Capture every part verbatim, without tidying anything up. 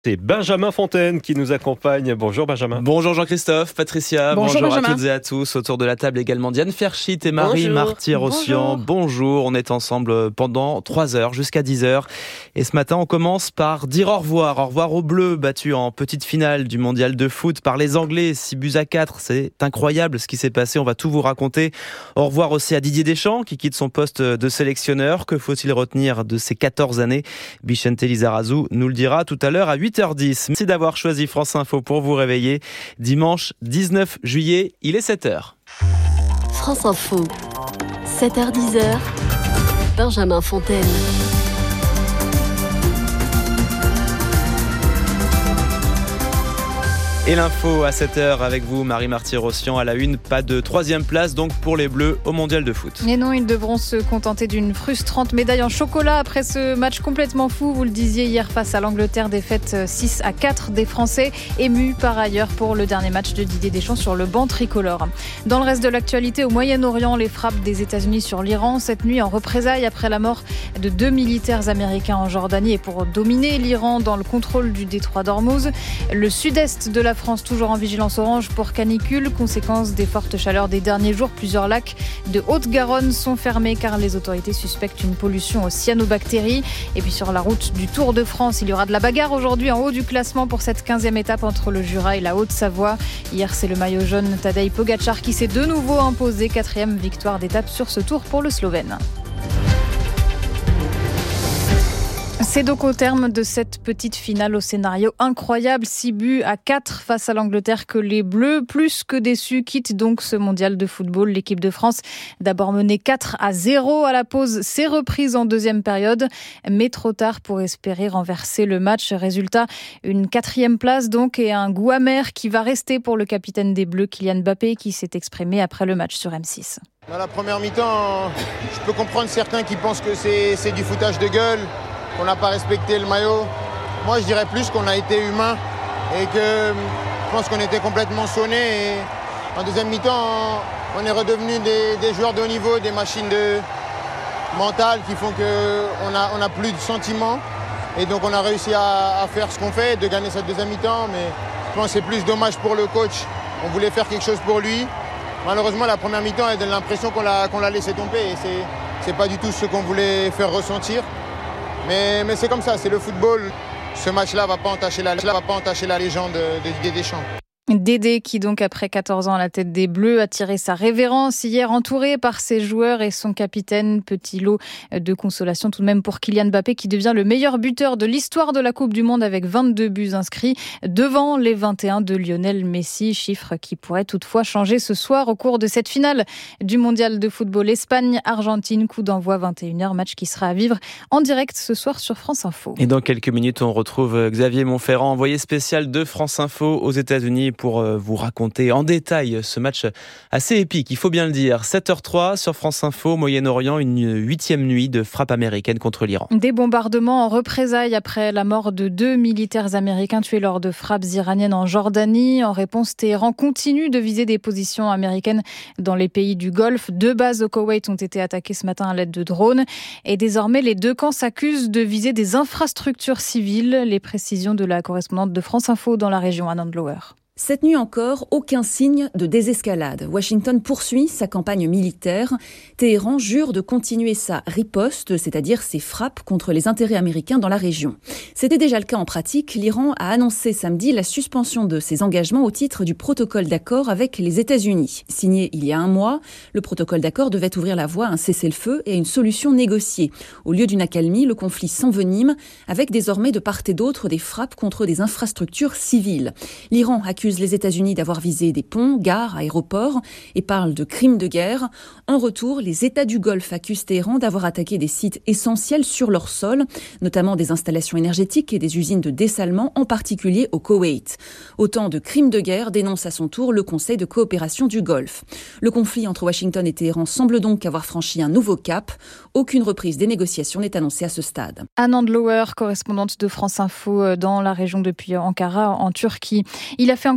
C'est Benjamin Fontaine qui nous accompagne. Bonjour Benjamin. Bonjour Jean-Christophe, Patricia, bonjour, bonjour à toutes et à tous. Autour de la table également Diane Ferchit et Marie Marty-Rossian. Bonjour. bonjour, on est ensemble pendant trois heures jusqu'à dix heures. Et ce matin, on commence par dire au revoir. Au revoir aux Bleus, battus en petite finale du mondial de foot par les Anglais, six buts à quatre. C'est incroyable ce qui s'est passé, on va tout vous raconter. Au revoir aussi à Didier Deschamps qui quitte son poste de sélectionneur. Que faut-il retenir de ces quatorze années? Bichente Lizarazu nous le dira tout à l'heure à huit heures dix. Merci d'avoir choisi France Info pour vous réveiller. Dimanche dix-neuf juillet, il est sept heures. France Info, sept heures dix, Benjamin Fontaine. Et l'info à sept heures avec vous, Marie Marty-Rossian. À la une, pas de troisième place donc pour les Bleus au Mondial de foot. Et non, ils devront se contenter d'une frustrante médaille en chocolat après ce match complètement fou. Vous le disiez hier face à l'Angleterre, défaite six à quatre des Français, émus par ailleurs pour le dernier match de Didier Deschamps sur le banc tricolore. Dans le reste de l'actualité, au Moyen-Orient, les frappes des États-Unis sur l'Iran cette nuit en représailles après la mort de deux militaires américains en Jordanie et pour dominer l'Iran dans le contrôle du détroit d'Ormuz. Le sud-est de la France toujours en vigilance orange pour canicule, conséquence des fortes chaleurs des derniers jours. Plusieurs lacs de Haute-Garonne sont fermés car les autorités suspectent une pollution aux cyanobactéries. Et puis sur la route du Tour de France, il y aura de la bagarre aujourd'hui en haut du classement pour cette quinzième étape entre le Jura et la Haute-Savoie. Hier, c'est le maillot jaune Tadej Pogačar qui s'est de nouveau imposé. Quatrième victoire d'étape sur ce tour pour le Slovène. C'est donc au terme de cette petite finale au scénario incroyable, six buts à quatre face à l'Angleterre que les Bleus, plus que déçus, quittent donc ce mondial de football. L'équipe de France, d'abord menée quatre à zéro à la pause, s'est reprise en deuxième période, mais trop tard pour espérer renverser le match. Résultat, une quatrième place donc et un goût amer qui va rester pour le capitaine des Bleus, Kylian Mbappé, qui s'est exprimé après le match sur M six. Dans la première mi-temps, je peux comprendre certains qui pensent que c'est, c'est du foutage de gueule, qu'on n'a pas respecté le maillot. Moi, je dirais plus qu'on a été humain et que je pense qu'on était complètement sonnés. Et en deuxième mi-temps, on est redevenu des, des joueurs de haut niveau, des machines de mentales qui font qu'on n'a on a plus de sentiments. Et donc, on a réussi à, à faire ce qu'on fait, de gagner cette deuxième mi-temps. Mais je pense que c'est plus dommage pour le coach. On voulait faire quelque chose pour lui. Malheureusement, la première mi-temps, elle donne l'impression qu'on l'a, qu'on l'a laissé tomber. Et c'est, c'est pas du tout ce qu'on voulait faire ressentir. Mais, mais c'est comme ça, c'est le football. Ce match-là ne va pas entacher la, va pas entacher la légende de Didier Deschamps. Dédé qui donc après quatorze ans à la tête des Bleus a tiré sa révérence hier entouré par ses joueurs et son capitaine. Petit lot de consolation tout de même pour Kylian Mbappé qui devient le meilleur buteur de l'histoire de la Coupe du Monde avec vingt-deux buts inscrits devant les vingt et un de Lionel Messi. Chiffre qui pourrait toutefois changer ce soir au cours de cette finale du mondial de football Espagne-Argentine. Coup d'envoi vingt et une heures, match qui sera à vivre en direct ce soir sur France Info. Et dans quelques minutes, on retrouve Xavier Montferrand, envoyé spécial de France Info aux États-Unis pour vous raconter en détail ce match assez épique, il faut bien le dire. sept heures trois sur France Info, Moyen-Orient, une huitième nuit de frappe américaine contre l'Iran. Des bombardements en représailles après la mort de deux militaires américains tués lors de frappes iraniennes en Jordanie. En réponse, Téhéran continue de viser des positions américaines dans les pays du Golfe. Deux bases au Koweït ont été attaquées ce matin à l'aide de drones. Et désormais, les deux camps s'accusent de viser des infrastructures civiles. Les précisions de la correspondante de France Info dans la région, Anand Lower. Cette nuit encore, aucun signe de désescalade. Washington poursuit sa campagne militaire. Téhéran jure de continuer sa riposte, c'est-à-dire ses frappes contre les intérêts américains dans la région. C'était déjà le cas en pratique. L'Iran a annoncé samedi la suspension de ses engagements au titre du protocole d'accord avec les États-Unis. Signé il y a un mois, le protocole d'accord devait ouvrir la voie à un cessez-le-feu et à une solution négociée. Au lieu d'une accalmie, le conflit s'envenime, avec désormais de part et d'autre des frappes contre des infrastructures civiles. L'Iran accuse les États-Unis d'avoir visé des ponts, gares, aéroports et parle de crimes de guerre. En retour, les États du Golfe accusent Téhéran d'avoir attaqué des sites essentiels sur leur sol, notamment des installations énergétiques et des usines de dessalement, en particulier au Koweït. Autant de crimes de guerre dénonce à son tour le Conseil de coopération du Golfe. Le conflit entre Washington et Téhéran semble donc avoir franchi un nouveau cap. Aucune reprise des négociations n'est annoncée à ce stade. Anand Lower, correspondante de France Info dans la région depuis Ankara, en Turquie. Il a fait encore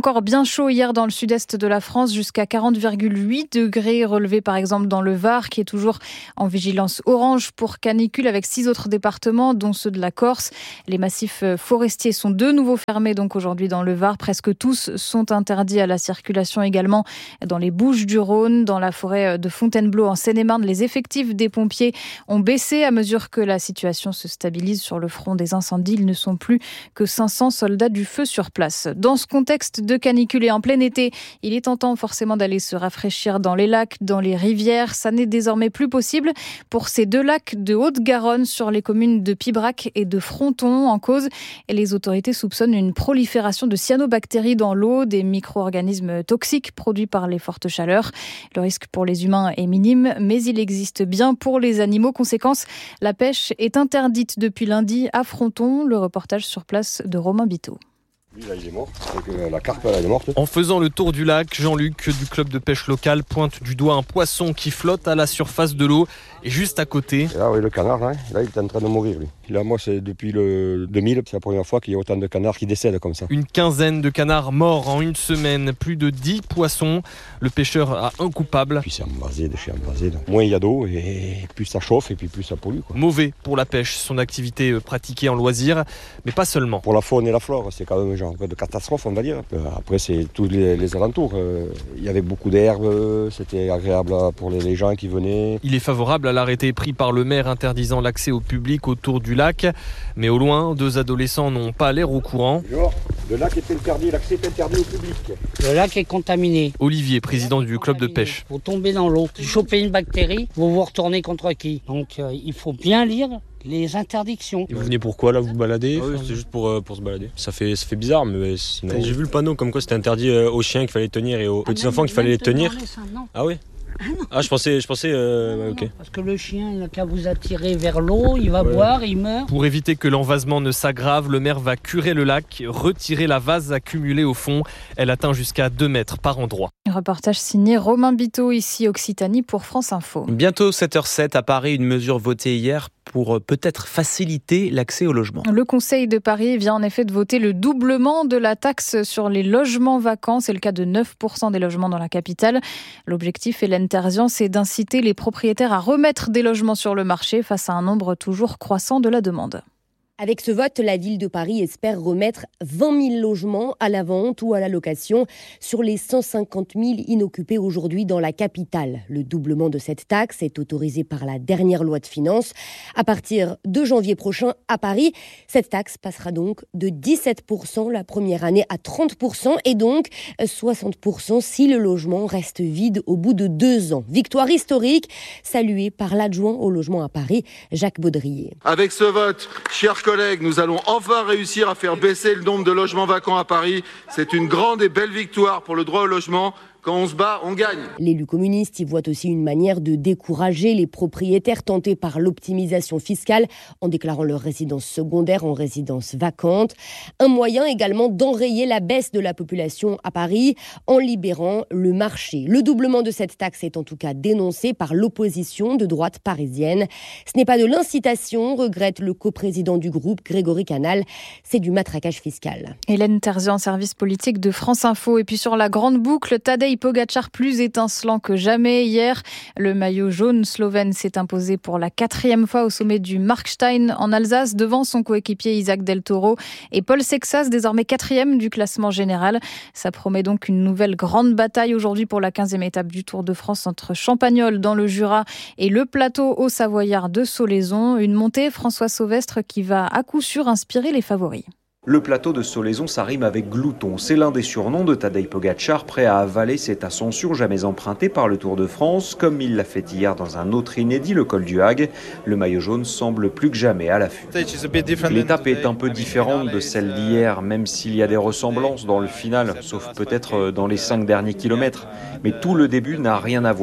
encore bien chaud hier dans le sud-est de la France, jusqu'à quarante virgule huit degrés relevés par exemple dans le Var, qui est toujours en vigilance orange pour canicule avec six autres départements, dont ceux de la Corse. Les massifs forestiers sont de nouveau fermés donc aujourd'hui dans le Var. Presque tous sont interdits à la circulation également dans les Bouches-du-Rhône, dans la forêt de Fontainebleau en Seine-et-Marne. Les effectifs des pompiers ont baissé à mesure que la situation se stabilise sur le front des incendies. Ils ne sont plus que cinq cents soldats du feu sur place. Dans ce contexte de canicule et en plein été, il est tentant forcément d'aller se rafraîchir dans les lacs, dans les rivières. Ça n'est désormais plus possible pour ces deux lacs de Haute-Garonne sur les communes de Pibrac et de Fronton. En cause, et les autorités soupçonnent une prolifération de cyanobactéries dans l'eau, des micro-organismes toxiques produits par les fortes chaleurs. Le risque pour les humains est minime, mais il existe bien pour les animaux. Conséquence, la pêche est interdite depuis lundi à Fronton. Le reportage sur place de Romain Biteau. Lui, là, il est mort. Donc, la carpe, elle est morte. En faisant le tour du lac, Jean-Luc du club de pêche local pointe du doigt un poisson qui flotte à la surface de l'eau et juste à côté. Et là, oui, le canard, là, là, il est en train de mourir, lui. Là, moi, c'est depuis le deux mille, c'est la première fois qu'il y a autant de canards qui décèdent comme ça. Une quinzaine de canards morts en une semaine, plus de dix poissons. Le pêcheur a un coupable. Puis c'est embrasé, de chez embrasé. Donc. Moins il y a d'eau, et plus ça chauffe, et puis plus ça pollue, quoi. Mauvais pour la pêche, son activité pratiquée en loisir, mais pas seulement. Pour la faune et la flore, c'est quand même genre de catastrophe, on va dire. Après, c'est tous les, les alentours. Il y avait beaucoup d'herbes, c'était agréable pour les, les gens qui venaient. Il est favorable à l'arrêté pris par le maire interdisant l'accès au public autour du lac. Mais au loin, deux adolescents n'ont pas l'air au courant. Le lac est interdit, l'accès est interdit au public. Le lac est contaminé. Olivier, président du club de pêche. Vous tombez dans l'eau, vous chopez une bactérie, vous vous retournez contre qui? Donc euh, il faut bien lire les interdictions. Et vous venez pourquoi là, vous vous baladez? Ah oui, c'était juste pour, euh, pour se balader. Ça fait, ça fait bizarre, mais sinon... J'ai vu le panneau comme quoi c'était interdit euh, aux chiens qu'il fallait tenir et aux petits ah, enfants qu'il fallait les tenir. Ça, ah oui. Ah, ah je pensais, je pensais, euh, non, ok. Non, parce que le chien, il n'a qu'à vous attirer vers l'eau, il va ouais. boire, il meurt. Pour éviter que l'envasement ne s'aggrave, le maire va curer le lac, retirer la vase accumulée au fond. Elle atteint jusqu'à deux mètres par endroit. Un reportage signé Romain Biteau, ici Occitanie pour France Info. Bientôt sept heures zéro sept à Paris, une mesure votée hier pour peut-être faciliter l'accès au logement. Le Conseil de Paris vient en effet de voter le doublement de la taxe sur les logements vacants. C'est le cas de neuf pour cent des logements dans la capitale. L'objectif, Hélène Terzian, c'est d'inciter les propriétaires à remettre des logements sur le marché face à un nombre toujours croissant de la demande. Avec ce vote, la ville de Paris espère remettre vingt mille logements à la vente ou à la location sur les cent cinquante mille inoccupés aujourd'hui dans la capitale. Le doublement de cette taxe est autorisé par la dernière loi de finances. À partir de janvier prochain à Paris, cette taxe passera donc de dix-sept pour cent la première année à trente pour cent et donc soixante pour cent si le logement reste vide au bout de deux ans. Victoire historique saluée par l'adjoint au logement à Paris, Jacques Baudrier. Avec ce vote, chers collègues, nous allons enfin réussir à faire baisser le nombre de logements vacants à Paris. C'est une grande et belle victoire pour le droit au logement. Quand on se bat, on gagne. L'élu communiste y voit aussi une manière de décourager les propriétaires tentés par l'optimisation fiscale en déclarant leur résidence secondaire en résidence vacante. Un moyen également d'enrayer la baisse de la population à Paris en libérant le marché. Le doublement de cette taxe est en tout cas dénoncé par l'opposition de droite parisienne. Ce n'est pas de l'incitation, regrette le coprésident du groupe, Grégory Canal. C'est du matraquage fiscal. Hélène Terzian, service politique de France Info. Et puis sur la grande boucle, Tadej Pogačar plus étincelant que jamais hier. Le maillot jaune slovène s'est imposé pour la quatrième fois au sommet du Markstein en Alsace devant son coéquipier Isaac Del Toro et Paul Sexas, désormais quatrième du classement général. Ça promet donc une nouvelle grande bataille aujourd'hui pour la quinzième étape du Tour de France entre Champagnole dans le Jura et le plateau haut savoyard de Solaison. Une montée, François Sauvestre, qui va à coup sûr inspirer les favoris. Le plateau de Solaison, ça rime avec glouton. C'est l'un des surnoms de Tadej Pogačar, prêt à avaler cette ascension jamais empruntée par le Tour de France, comme il l'a fait hier dans un autre inédit, le col du Hague. Le maillot jaune semble plus que jamais à l'affût. L'étape est un peu différente de celle d'hier, même s'il y a des ressemblances dans le final, sauf peut-être dans les cinq derniers kilomètres. Mais tout le début n'a rien à voir.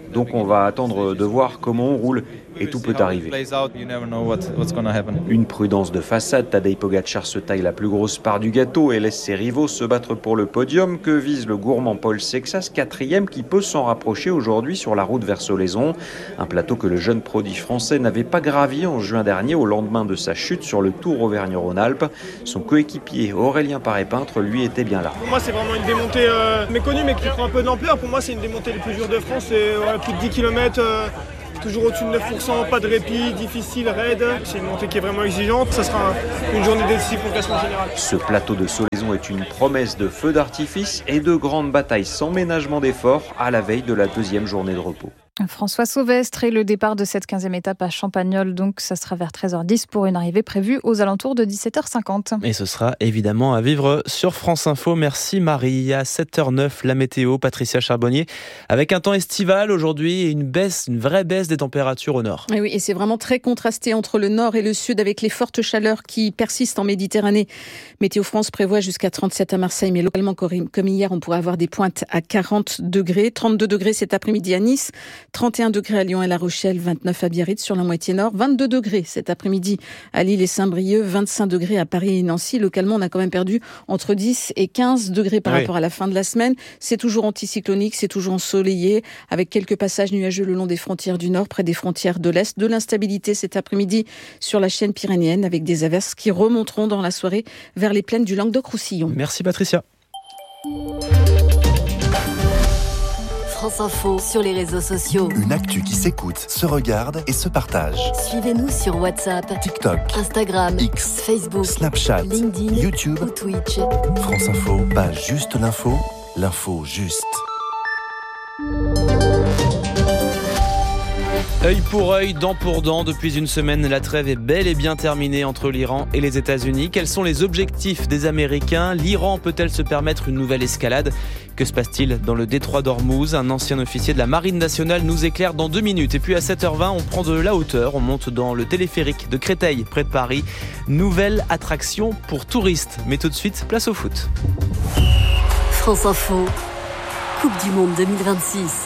Donc on va attendre de voir comment on roule et tout peut arriver. Une prudence de façade, Tadej Pogačar se taille la plus grosse part du gâteau et laisse ses rivaux se battre pour le podium que vise le gourmand Paul Sexas, quatrième, qui peut s'en rapprocher aujourd'hui sur la route vers Solaizon. Un plateau que le jeune prodige français n'avait pas gravi en juin dernier au lendemain de sa chute sur le Tour Auvergne-Rhône-Alpes. Son coéquipier Aurélien Paré-Peintre, lui, était bien là. Pour moi, c'est vraiment une démontée euh, méconnue mais qui prend un peu d'ampleur. Pour moi, c'est une démontée les plus dures de France. C'est ouais, plus de dix kilomètres. Euh... Toujours au-dessus de neuf pour cent, pas de répit, difficile, raide. C'est une montée qui est vraiment exigeante. Ça sera un, une journée décisive pour le classement général. Ce plateau de Solaizon est une promesse de feux d'artifice et de grandes batailles sans ménagement d'efforts à la veille de la deuxième journée de repos. François Sauvestre et le départ de cette quinzième étape à Champagnole, donc ça sera vers treize heures dix pour une arrivée prévue aux alentours de dix-sept heures cinquante. Et ce sera évidemment à vivre sur France Info. Merci Marie. À sept heures neuf, la météo, Patricia Charbonnier, avec un temps estival aujourd'hui et une baisse, une vraie baisse des températures au nord. Et oui, et c'est vraiment très contrasté entre le nord et le sud avec les fortes chaleurs qui persistent en Méditerranée. Météo France prévoit jusqu'à trente-sept à Marseille, mais localement comme hier, on pourrait avoir des pointes à quarante degrés, trente-deux degrés cet après-midi à Nice, trente et un degrés à Lyon et La Rochelle, vingt-neuf à Biarritz sur la moitié nord, vingt-deux degrés cet après-midi à Lille et Saint-Brieuc, vingt-cinq degrés à Paris et Nancy. Localement, on a quand même perdu entre dix et quinze degrés par oui. rapport à la fin de la semaine. C'est toujours anticyclonique, c'est toujours ensoleillé, avec quelques passages nuageux le long des frontières du nord, près des frontières de l'est. De l'instabilité cet après-midi sur la chaîne pyrénéenne, avec des averses qui remonteront dans la soirée vers les plaines du Languedoc-Roussillon. Merci Patricia. France Info sur les réseaux sociaux. Une actu qui s'écoute, se regarde et se partage. Suivez-nous sur WhatsApp, TikTok, Instagram, X, Facebook, Snapchat, LinkedIn, YouTube ou Twitch. France Info, pas juste l'info, l'info juste. Œil pour œil, dent pour dent, depuis une semaine, la trêve est bel et bien terminée entre l'Iran et les États-Unis. Quels sont les objectifs des Américains ? L'Iran peut-elle se permettre une nouvelle escalade ? Que se passe-t-il dans le détroit d'Ormuz ? Un ancien officier de la Marine nationale nous éclaire dans deux minutes. Et puis à sept heures vingt, on prend de la hauteur, on monte dans le téléphérique de Créteil, près de Paris. Nouvelle attraction pour touristes. Mais tout de suite, place au foot. France Info, Coupe du Monde deux mille vingt-six.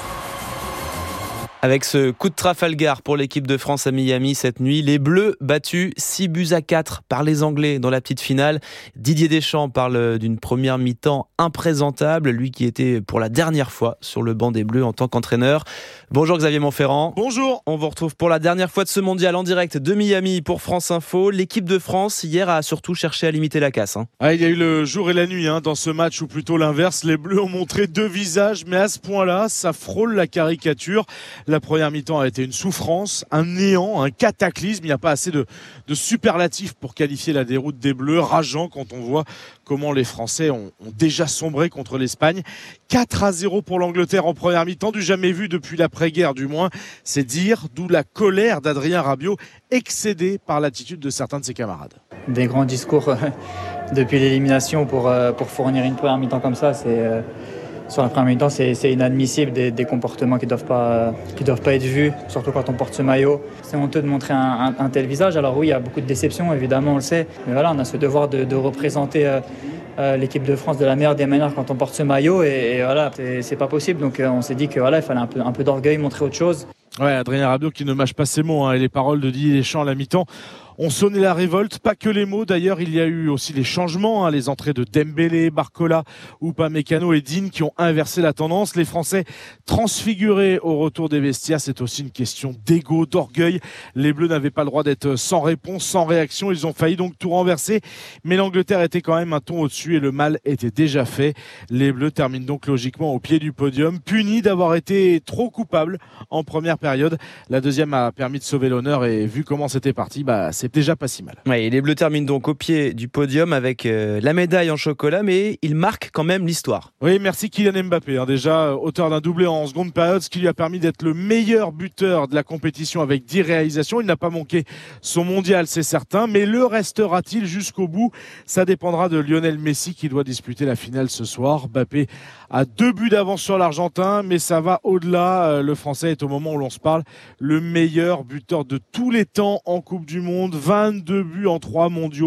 Avec ce coup de Trafalgar pour l'équipe de France à Miami cette nuit, les Bleus battus six buts à quatre par les Anglais dans la petite finale. Didier Deschamps parle d'une première mi-temps imprésentable, lui qui était pour la dernière fois sur le banc des Bleus en tant qu'entraîneur. Bonjour Xavier Montferrand. Bonjour. On vous retrouve pour la dernière fois de ce mondial en direct de Miami pour France Info. L'équipe de France hier a surtout cherché à limiter la casse. Hein. Ah, il y a eu le jour et la nuit hein, dans ce match, ou plutôt l'inverse. Les Bleus ont montré deux visages, mais à ce point-là, ça frôle la caricature. La première mi-temps a été une souffrance, un néant, un cataclysme. Il n'y a pas assez de, de superlatifs pour qualifier la déroute des Bleus. Rageant quand on voit comment les Français ont, ont déjà sombré contre l'Espagne. quatre à zéro pour l'Angleterre en première mi-temps, du jamais vu depuis l'après-guerre du moins. C'est dire, d'où la colère d'Adrien Rabiot, excédé par l'attitude de certains de ses camarades. Des grands discours euh, depuis l'élimination pour, euh, pour fournir une première mi-temps comme ça, c'est... Euh... Sur la première mi-temps, c'est, c'est inadmissible, des, des comportements qui ne doivent pas, qui doivent pas être vus, surtout quand on porte ce maillot. C'est honteux de montrer un, un, un tel visage. Alors oui, il y a beaucoup de déceptions, évidemment, on le sait. Mais voilà, on a ce devoir de, de représenter euh, euh, l'équipe de France de la meilleure des manières quand on porte ce maillot. Et, et voilà, c'est, c'est pas possible. Donc euh, on s'est dit qu'il voilà, fallait un peu, un peu d'orgueil, montrer autre chose. Ouais, Adrien Rabiot qui ne mâche pas ses mots hein, et les paroles de Didier Deschamps à la mi-temps ont sonné la révolte, pas que les mots d'ailleurs, il y a eu aussi les changements, hein, les entrées de Dembélé, Barcola, Upamecano et Digne qui ont inversé la tendance. Les Français transfigurés au retour des vestiaires, c'est aussi une question d'ego, d'orgueil. Les Bleus n'avaient pas le droit d'être sans réponse, sans réaction, ils ont failli donc tout renverser, mais l'Angleterre était quand même un ton au-dessus et le mal était déjà fait. Les Bleus terminent donc logiquement au pied du podium, punis d'avoir été trop coupables en première période. La deuxième a permis de sauver l'honneur et vu comment c'était parti, bah c'est déjà pas si mal. Ouais, et les Bleus terminent donc au pied du podium avec euh, la médaille en chocolat, mais ils marquent quand même l'histoire. Oui, merci Kylian Mbappé, hein, déjà auteur d'un doublé en seconde période, ce qui lui a permis d'être le meilleur buteur de la compétition avec dix réalisations. Il n'a pas manqué son mondial, c'est certain, mais le restera-t-il jusqu'au bout ? Ça dépendra de Lionel Messi qui doit disputer la finale ce soir. Mbappé a deux buts d'avance sur l'Argentin, mais ça va au-delà. Le Français est au moment où l'on se parle le meilleur buteur de tous les temps en Coupe du Monde. vingt-deux buts en trois mondiaux,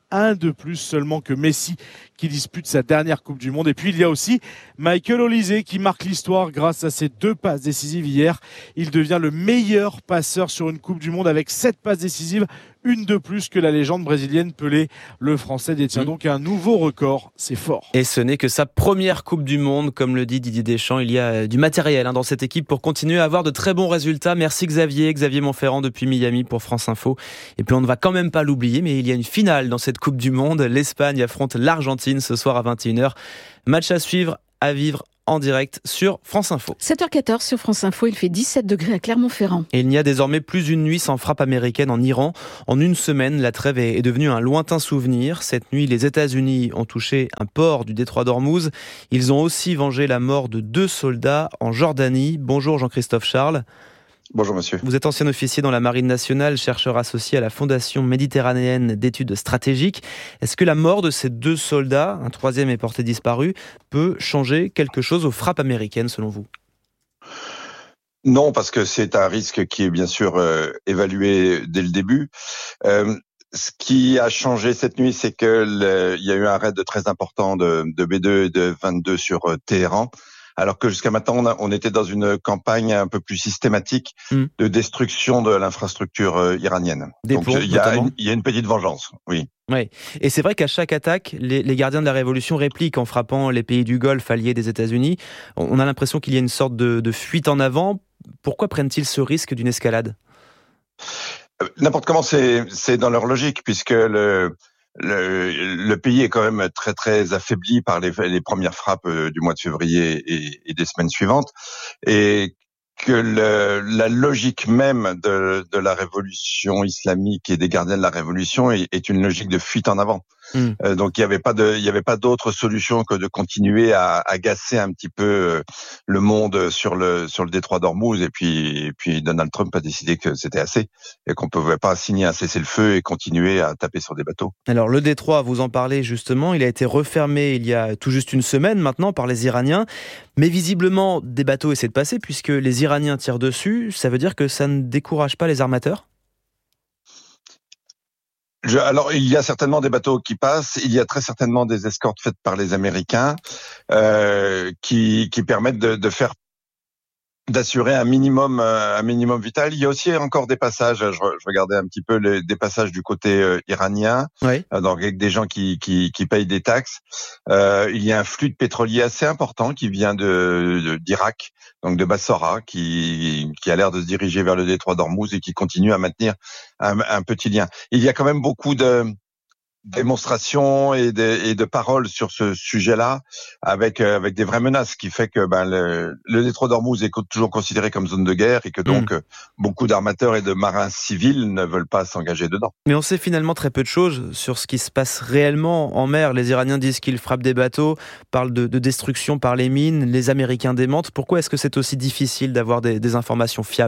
un de plus seulement que Messi qui dispute sa dernière Coupe du Monde. Et puis il y a aussi Michael Olise qui marque l'histoire grâce à ses deux passes décisives hier. Il devient le meilleur passeur sur une Coupe du Monde avec sept passes décisives, une de plus que la légende brésilienne Pelé. Le Français détient donc un nouveau record, c'est fort. Et ce n'est que sa première Coupe du Monde, comme le dit Didier Deschamps. Il y a du matériel hein, dans cette équipe pour continuer à avoir de très bons résultats. Merci Xavier, Xavier Montferrand depuis Miami pour France Info. Et puis on ne va quand même pas l'oublier, mais il y a une finale dans cette Coupe du Monde. L'Espagne affronte l'Argentine ce soir à vingt et une heures. Match à suivre, à vivre en direct sur France Info. sept heures quatorze sur France Info, il fait dix-sept degrés à Clermont-Ferrand. Et il n'y a désormais plus une nuit sans frappe américaine en Iran. En une semaine, la trêve est devenue un lointain souvenir. Cette nuit, les États-Unis ont touché un port du détroit d'Ormuz. Ils ont aussi vengé la mort de deux soldats en Jordanie. Bonjour Jean-Christophe Charles. Bonjour monsieur. Vous êtes ancien officier dans la Marine nationale, chercheur associé à la Fondation méditerranéenne d'études stratégiques. Est-ce que la mort de ces deux soldats, un troisième est porté disparu, peut changer quelque chose aux frappes américaines selon vous ? Non, parce que c'est un risque qui est bien sûr euh, évalué dès le début. Euh, ce qui a changé cette nuit, c'est que le, il y a eu un raid très important de, de B deux et de vingt-deux sur euh, Téhéran. Alors que jusqu'à maintenant, on, a, on était dans une campagne un peu plus systématique mmh. de destruction de l'infrastructure euh, iranienne. Des Donc plombs, il y a une, il y a une petite vengeance, oui. Ouais. Et c'est vrai qu'à chaque attaque, les, les gardiens de la Révolution répliquent en frappant les pays du Golfe alliés des États-Unis. On a l'impression qu'il y a une sorte de, de fuite en avant. Pourquoi prennent-ils ce risque d'une escalade ? euh, N'importe comment, c'est, c'est dans leur logique, puisque le... Le, le pays est quand même très très affaibli par les, les premières frappes du mois de février et, et des semaines suivantes, et que le, la logique même de, de la révolution islamique et des gardiens de la révolution est, est une logique de fuite en avant. Mmh. Euh, donc il y avait pas de, il y avait pas d'autre solution que de continuer à, à gasser un petit peu le monde sur le sur le détroit d'Ormuz, et puis et puis Donald Trump a décidé que c'était assez et qu'on pouvait pas signer un cessez-le-feu et continuer à taper sur des bateaux. Alors le détroit, vous en parlez justement, il a été refermé il y a tout juste une semaine maintenant par les Iraniens, mais visiblement des bateaux essaient de passer puisque les Iraniens tirent dessus. Ça veut dire que ça ne décourage pas les armateurs ? Je, alors, il y a certainement des bateaux qui passent. Il y a très certainement des escortes faites par les Américains euh, qui, qui permettent de, de faire, d'assurer un minimum, un minimum vital. Il y a aussi encore des passages. Je, je regardais un petit peu les, des passages du côté euh, iranien, oui. euh, donc avec des gens qui, qui, qui payent des taxes. Euh, il y a un flux de pétrolier assez important qui vient de, de d'Irak, donc de Bassora, qui, qui a l'air de se diriger vers le détroit d'Ormuz et qui continue à maintenir un, un petit lien. Il y a quand même beaucoup de démonstrations et de, et de paroles sur ce sujet-là, avec euh, avec des vraies menaces, qui fait que ben le, le détroit d'Ormuz est toujours considéré comme zone de guerre et que donc mmh. beaucoup d'armateurs et de marins civils ne veulent pas s'engager dedans. Mais on sait finalement très peu de choses sur ce qui se passe réellement en mer. Les Iraniens disent qu'ils frappent des bateaux, parlent de, de destruction par les mines, les Américains démentent. Pourquoi est-ce que c'est aussi difficile d'avoir des, des informations fiables ?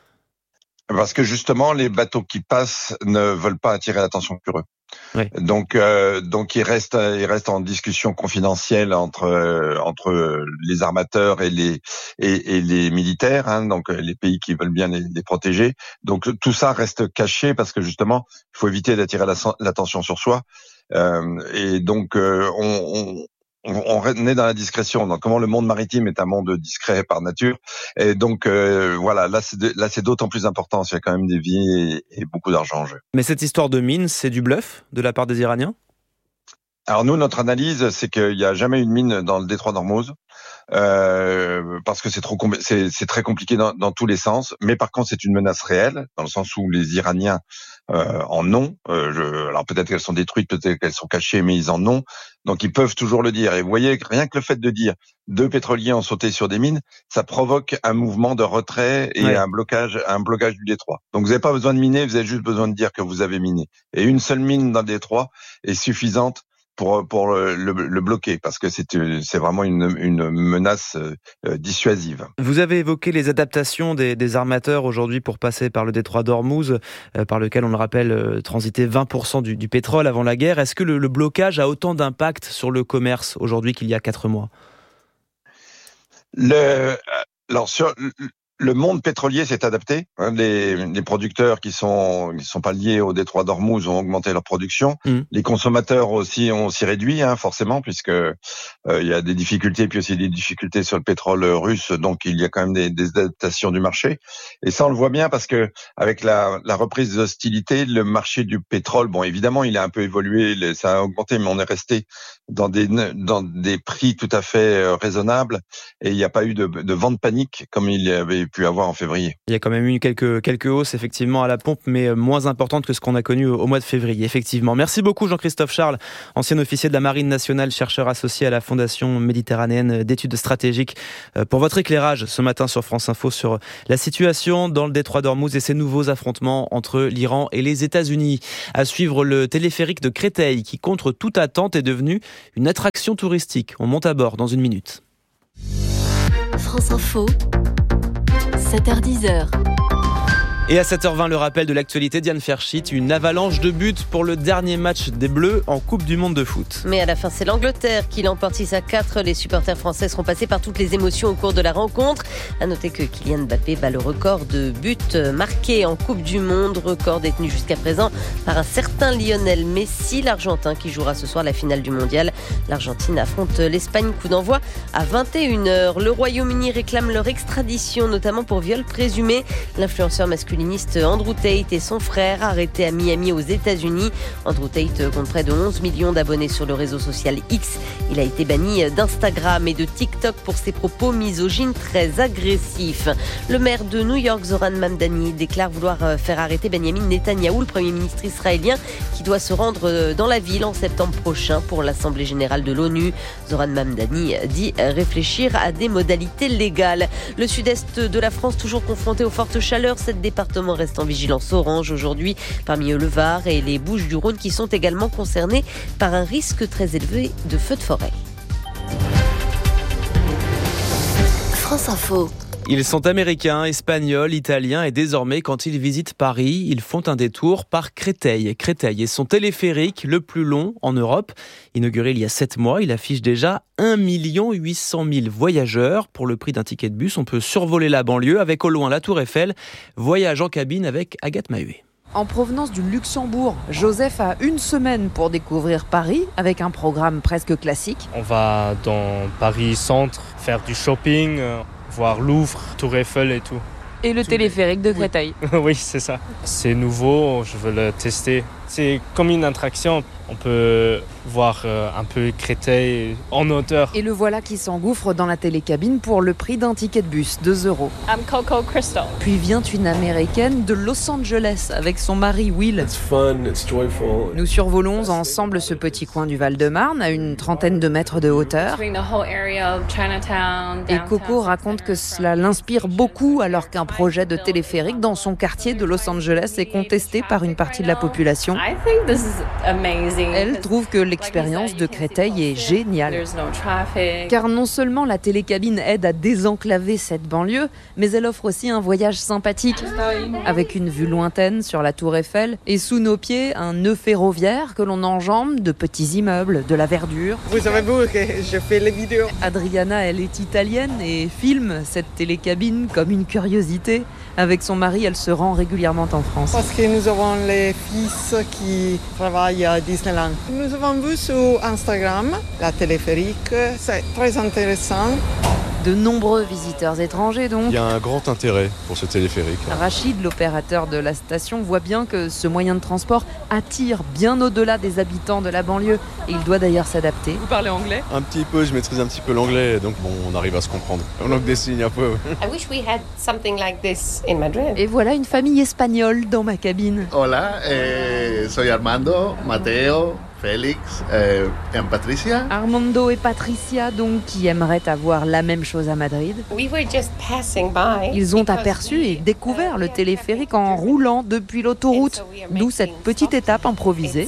Parce que justement, les bateaux qui passent ne veulent pas attirer l'attention sur eux. Oui. Donc, euh, donc ils restent, ils restent en discussion confidentielle entre euh, entre les armateurs et les et, et les militaires, hein, donc les pays qui veulent bien les, les protéger. Donc tout ça reste caché parce que justement, il faut éviter d'attirer la, l'attention sur soi. Euh, et donc, euh, on, on On est dans la discrétion. Donc, comment le monde maritime est un monde discret par nature. Et donc, euh, voilà, là, c'est, de, là, c'est d'autant plus important. Il y a quand même des vies et, et beaucoup d'argent en jeu. Mais cette histoire de mine, c'est du bluff de la part des Iraniens ? Alors nous, notre analyse, c'est qu'il n'y a jamais eu de mine dans le détroit d'Ormuz, euh, parce que c'est trop, c'est, c'est très compliqué dans, dans tous les sens. Mais par contre, c'est une menace réelle, dans le sens où les Iraniens euh, en ont. Euh, je, alors peut-être qu'elles sont détruites, peut-être qu'elles sont cachées, mais ils en ont. Donc ils peuvent toujours le dire. Et vous voyez, rien que le fait de dire deux pétroliers ont sauté sur des mines, ça provoque un mouvement de retrait et ouais. un blocage, un blocage du détroit. Donc vous n'avez pas besoin de miner, vous avez juste besoin de dire que vous avez miné. Et une seule mine dans le détroit est suffisante pour pour le, le, le bloquer, parce que c'est c'est vraiment une une menace euh, dissuasive. Vous avez évoqué les adaptations des, des armateurs aujourd'hui pour passer par le détroit d'Ormuz, euh, par lequel on le rappelle euh, transitait vingt pour cent du, du pétrole avant la guerre. Est-ce que le, le blocage a autant d'impact sur le commerce aujourd'hui qu'il y a quatre mois ? Le alors sur le monde pétrolier s'est adapté. Les, les producteurs qui sont qui sont pas liés au détroit d'Ormuz ont augmenté leur production. Mmh. Les consommateurs aussi ont aussi réduit, hein, forcément, puisque euh, il y a des difficultés, puis aussi des difficultés sur le pétrole russe. Donc il y a quand même des, des adaptations du marché. Et ça, on le voit bien parce que avec la, la reprise des hostilités, le marché du pétrole, bon, évidemment, il a un peu évolué, ça a augmenté, mais on est resté dans des dans des prix tout à fait raisonnables. Et il n'y a pas eu de, de vente panique comme il y avait pu avoir en février. Il y a quand même eu quelques, quelques hausses effectivement à la pompe, mais moins importantes que ce qu'on a connu au, au mois de février, effectivement. Merci beaucoup Jean-Christophe Charles, ancien officier de la Marine nationale, chercheur associé à la Fondation méditerranéenne d'études stratégiques, pour votre éclairage ce matin sur France Info sur la situation dans le détroit d'Ormuz et ces nouveaux affrontements entre l'Iran et les États-Unis. À suivre le téléphérique de Créteil qui, contre toute attente, est devenu une attraction touristique. On monte à bord dans une minute. France Info, sept heures dix. Et à sept heures vingt, le rappel de l'actualité, Diane Ferschit, une avalanche de buts pour le dernier match des Bleus en Coupe du Monde de foot. Mais à la fin, c'est l'Angleterre qui l'emporte six à quatre. Les supporters français seront passés par toutes les émotions au cours de la rencontre. À noter que Kylian Mbappé bat le record de buts marqués en Coupe du Monde, record détenu jusqu'à présent par un certain Lionel Messi, l'Argentin qui jouera ce soir la finale du Mondial. L'Argentine affronte l'Espagne, coup d'envoi à vingt et une heures. Le Royaume-Uni réclame leur extradition, notamment pour viol présumé. L'influenceur masculin Andrew Tate et son frère arrêtés à Miami aux États-Unis. Andrew Tate compte près de onze millions d'abonnés sur le réseau social X. Il a été banni d'Instagram et de TikTok pour ses propos misogynes très agressifs. Le maire de New York, Zoran Mamdani, déclare vouloir faire arrêter Benjamin Netanyahou, le premier ministre israélien, qui doit se rendre dans la ville en septembre prochain pour l'Assemblée générale de l'ONU. Zoran Mamdani dit réfléchir à des modalités légales. Le sud-est de la France, toujours confronté aux fortes chaleurs, cette département reste en vigilance orange aujourd'hui, parmi eux le Var et les Bouches-du-Rhône qui sont également concernés par un risque très élevé de feux de forêt. France Info. Ils sont américains, espagnols, italiens et désormais, quand ils visitent Paris, ils font un détour par Créteil. Créteil est son téléphérique le plus long en Europe. Inauguré il y a sept mois, il affiche déjà un million huit cent mille voyageurs. Pour le prix d'un ticket de bus, on peut survoler la banlieue avec au loin la Tour Eiffel. Voyage en cabine avec Agathe Mahuet. En provenance du Luxembourg, Joseph a une semaine pour découvrir Paris avec un programme presque classique. On va dans Paris Centre faire du shopping, voir Louvre, Tour Eiffel et tout. Et le téléphérique de Créteil. Oui, oui, c'est ça. C'est nouveau, je veux le tester. C'est comme une attraction. On peut voir un peu Créteil en hauteur. Et le voilà qui s'engouffre dans la télécabine pour le prix d'un ticket de bus, deux euros. I'm Coco Crystal. Puis vient une américaine de Los Angeles avec son mari Will. It's fun, it's joyful. Nous survolons ensemble ce petit coin du Val-de-Marne à une trentaine de mètres de hauteur. Et Coco raconte que cela l'inspire beaucoup alors qu'un projet de téléphérique dans son quartier de Los Angeles est contesté par une partie de la population. Elle trouve que l'expérience de Créteil est géniale. Car non seulement la télécabine aide à désenclaver cette banlieue, mais elle offre aussi un voyage sympathique, avec une vue lointaine sur la Tour Eiffel et sous nos pieds un nœud ferroviaire que l'on enjambe de petits immeubles, de la verdure. Vous savez vous que je fais les vidéos. Adriana, elle est italienne et filme cette télécabine comme une curiosité. Avec son mari, elle se rend régulièrement en France. Parce que nous avons les fils qui travaillent à Disneyland. Nous avons vu sur Instagram la téléphérique, c'est très intéressant. De nombreux visiteurs étrangers donc. Il y a un grand intérêt pour ce téléphérique. Rachid, l'opérateur de la station, voit bien que ce moyen de transport attire bien au-delà des habitants de la banlieue. Et il doit d'ailleurs s'adapter. Vous parlez anglais ? Un petit peu, je maîtrise un petit peu l'anglais, donc bon, on arrive à se comprendre. On langue des signes un peu. I wish we had something like this in Madrid. Et voilà une famille espagnole dans ma cabine. Hola, eh, soy Armando, Mateo, Félix euh, et Patricia. Armando et Patricia, donc, qui aimeraient avoir la même chose à Madrid. We were just passing by. Ils ont aperçu et découvert le téléphérique en roulant depuis l'autoroute, d'où cette petite étape improvisée.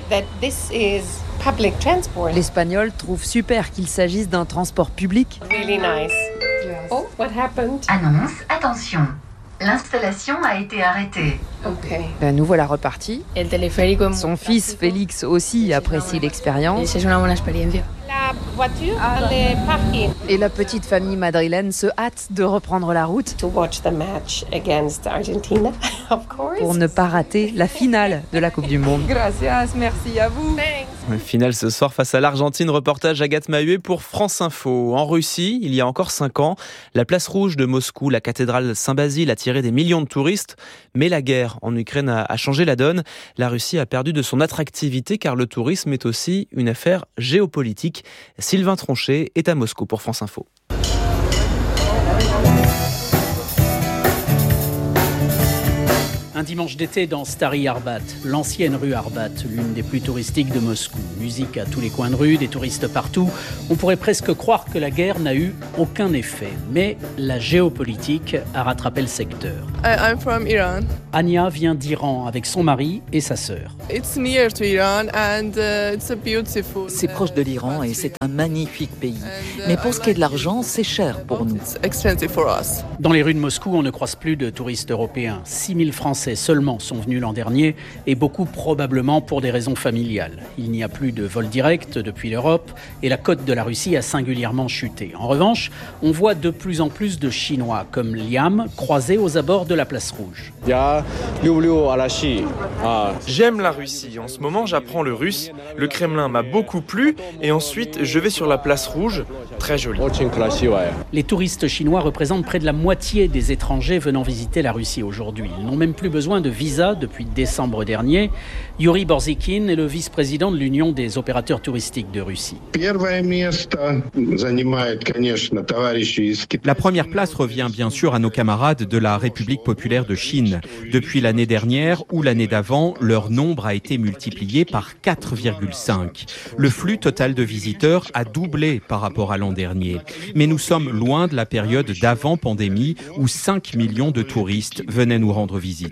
L'Espagnol trouve super qu'il s'agisse d'un transport public. Really nice. Oh, what happened? Annonce, attention. L'installation a été arrêtée. Ok. Ben, nous voilà repartis. El teleférico. Son fils Félix aussi apprécie l'expérience. C'est une bonne expérience. voitures dans les parkings. Et la petite famille madrilène se hâte de reprendre la route To watch the match against Argentina, of course. pour ne pas rater la finale de la Coupe du Monde. Gracias, merci à vous. Thanks. Finale ce soir face à l'Argentine, reportage Agathe Mahuet pour France Info. En Russie, il y a encore cinq ans, la place rouge de Moscou, la cathédrale Saint-Basile, attirait des millions de touristes. Mais la guerre en Ukraine a changé la donne. La Russie a perdu de son attractivité car le tourisme est aussi une affaire géopolitique. Sylvain Tronchet est à Moscou pour France Info. Un dimanche d'été dans Stary Arbat, l'ancienne rue Arbat, l'une des plus touristiques de Moscou. Musique à tous les coins de rue, des touristes partout. On pourrait presque croire que la guerre n'a eu aucun effet. Mais la géopolitique a rattrapé le secteur. I'm from Iran. Anya vient d'Iran avec son mari et sa sœur. It's near to Iran and uh, it's a beautiful. C'est proche de l'Iran et c'est un magnifique pays. Mais pour ce qui est de l'argent, c'est cher pour nous. It's expensive for us. Dans les rues de Moscou, on ne croise plus de touristes européens. six mille Français seulement sont venus l'an dernier et beaucoup probablement pour des raisons familiales. Il n'y a plus de vol direct depuis l'Europe et la cote de la Russie a singulièrement chuté. En revanche, on voit de plus en plus de Chinois comme Liam croisés aux abords de la place rouge. J'aime la Russie. En ce moment, j'apprends le russe. Le Kremlin m'a beaucoup plu et ensuite, je vais sur la place rouge. Très joli. Les touristes chinois représentent près de la moitié des étrangers venant visiter la Russie aujourd'hui. Ils n'ont même plus besoin de visa depuis décembre dernier. Yuri Borzikin est le vice-président de l'Union des opérateurs touristiques de Russie. La première place revient bien sûr à nos camarades de la République populaire de Chine. Depuis l'année dernière ou l'année d'avant, leur nombre a été multiplié par quatre virgule cinq. Le flux total de visiteurs a doublé par rapport à l'an dernier. Mais nous sommes loin de la période d'avant-pandémie où cinq millions de touristes venaient nous rendre visite.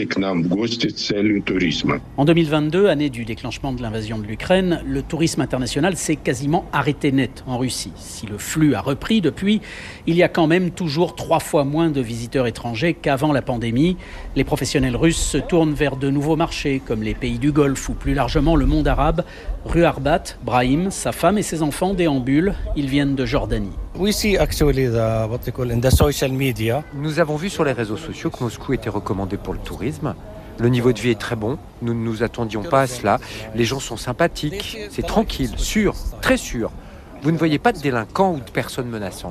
En deux mille vingt-deux, année du déclenchement de l'invasion de l'Ukraine, le tourisme international s'est quasiment arrêté net en Russie. Si le flux a repris depuis, il y a quand même toujours trois fois moins de visiteurs étrangers qu'avant la pandémie. Les professionnels russes se tournent vers de nouveaux marchés, comme les pays du Golfe ou plus largement le monde arabe. Rue Arbat, Brahim, sa femme et ses enfants déambulent. Ils viennent de Jordanie. Nous avons vu sur les réseaux sociaux que Moscou était recommandé pour le tourisme. Le niveau de vie est très bon, nous ne nous attendions pas à cela. Les gens sont sympathiques, c'est tranquille, sûr, très sûr. Vous ne voyez pas de délinquants ou de personnes menaçantes.